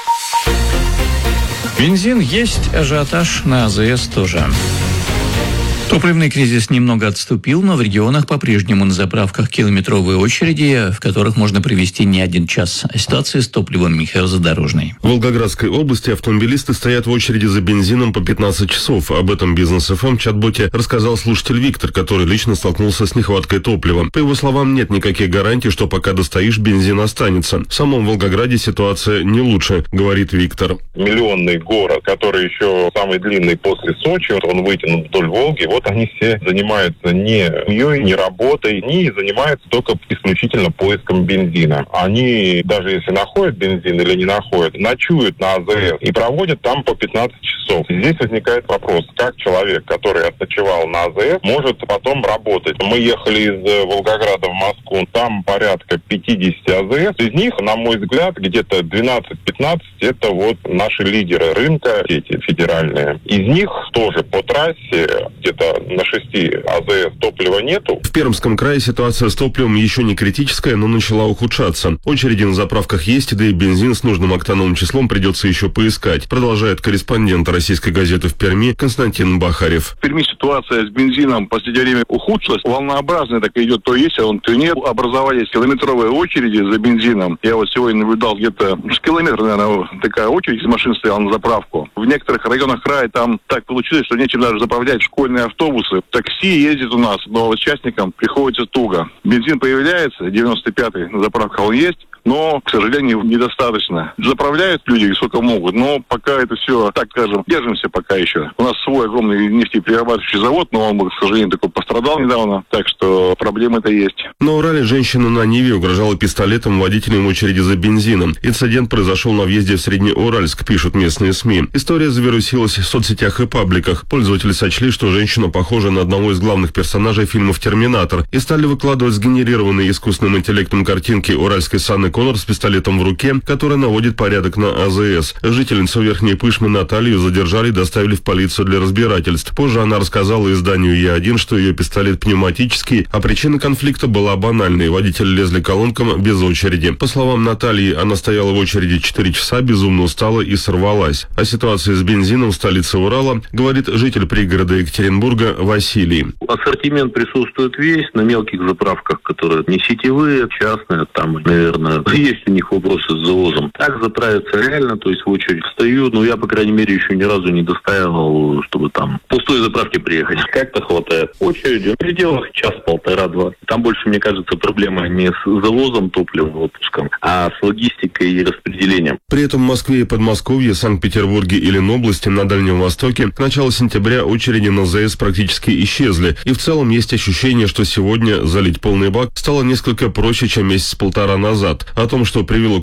C: Бензин есть, ажиотаж на АЗС тоже. Топливный кризис немного отступил, но в регионах по-прежнему на заправках километровые очереди, в которых можно провести не один час. Ситуация с топливом Михаил Задорожный.
L: В Волгоградской области автомобилисты стоят в очереди за бензином по 15 часов. Об этом Бизнес ФМ в чат-боте рассказал слушатель Виктор, который лично столкнулся с нехваткой топлива. По его словам, нет никаких гарантий, что пока достоишь, бензин останется. В самом Волгограде ситуация не лучше, говорит Виктор.
Y: Миллионный город, который еще самый длинный после Сочи, он вытянут вдоль Волги. Вот
M: Вот они все занимаются не семьей, не работой, не занимаются только исключительно поиском бензина. Они, даже если находят бензин или не находят, ночуют на АЗС и проводят там по 15 часов. Здесь возникает вопрос, как человек, который отночевал на АЗС, может потом работать. Мы ехали из Волгограда в Москву, там порядка 50 АЗС. Из них, на мой взгляд, где-то 12-15 это вот наши лидеры рынка, эти федеральные. Из них тоже по трассе где-то на 6 АЗС топлива нету.
L: В Пермском крае ситуация с топливом еще не критическая, но начала ухудшаться. Очереди на заправках есть, да и бензин с нужным октановым числом придется еще поискать, продолжает корреспондент российской газеты в Перми Константин Бахарев.
N: В Перми ситуация с бензином в последнее время ухудшилась. Волнообразная так идет, то есть, а то нет. Образовались километровые очереди за бензином. Я вот сегодня наблюдал где-то километр, наверное, такая очередь из машин стояла на заправку. В некоторых районах края там так получилось, что нечем даже заправлять школьные автобусы. Такси ездит у нас, но участникам приходится туго. Бензин появляется, 95-й на заправках он есть, но, к сожалению, недостаточно. Заправляют люди сколько могут, но пока это все, так скажем, держимся пока еще. У нас свой огромный нефтеперерабатывающий завод, но он, к сожалению, такой пострадал недавно, так что проблемы-то есть.
L: На Урале женщина на Ниве угрожала пистолетом водителям в очереди за бензином. Инцидент произошел на въезде в Среднеуральск, пишут местные СМИ. История завирусилась в соцсетях и пабликах. Пользователи сочли, что женщина похожа на одного из главных персонажей фильмов «Терминатор» и стали выкладывать сгенерированные искусственным интеллектом картинки уральской Санны Коннор с пистолетом в руке, который наводит порядок на АЗС. Жительницу Верхней Пышмы Наталью задержали и доставили в полицию для разбирательств. Позже она рассказала изданию Е1, что ее пистолет пневматический, а причина конфликта была банальной. Водители лезли к колонкам без очереди. По словам Натальи, она стояла в очереди 4 часа, безумно устала и сорвалась. О ситуации с бензином в столице Урала говорит житель пригорода Екатеринбурга Василий.
O: Ассортимент присутствует весь на мелких заправках, которые не сетевые, частные, там, наверное, есть у них вопросы с завозом. Так заправиться реально, то есть в очередь встаю, но я, по крайней мере, еще ни разу не достаивал, чтобы там в пустой заправке приехать. Как-то хватает. Очереди в пределах час-полтора-два. Там больше, мне кажется, проблема не с завозом топлива отпуском, а с логистикой и распределением.
L: При этом в Москве и Подмосковье, Санкт-Петербурге и Ленобласти на Дальнем Востоке к началу сентября очереди на ЗС практически исчезли. И в целом есть ощущение, что сегодня залить полный бак стало несколько проще, чем месяц-полтора назад. О том, что привело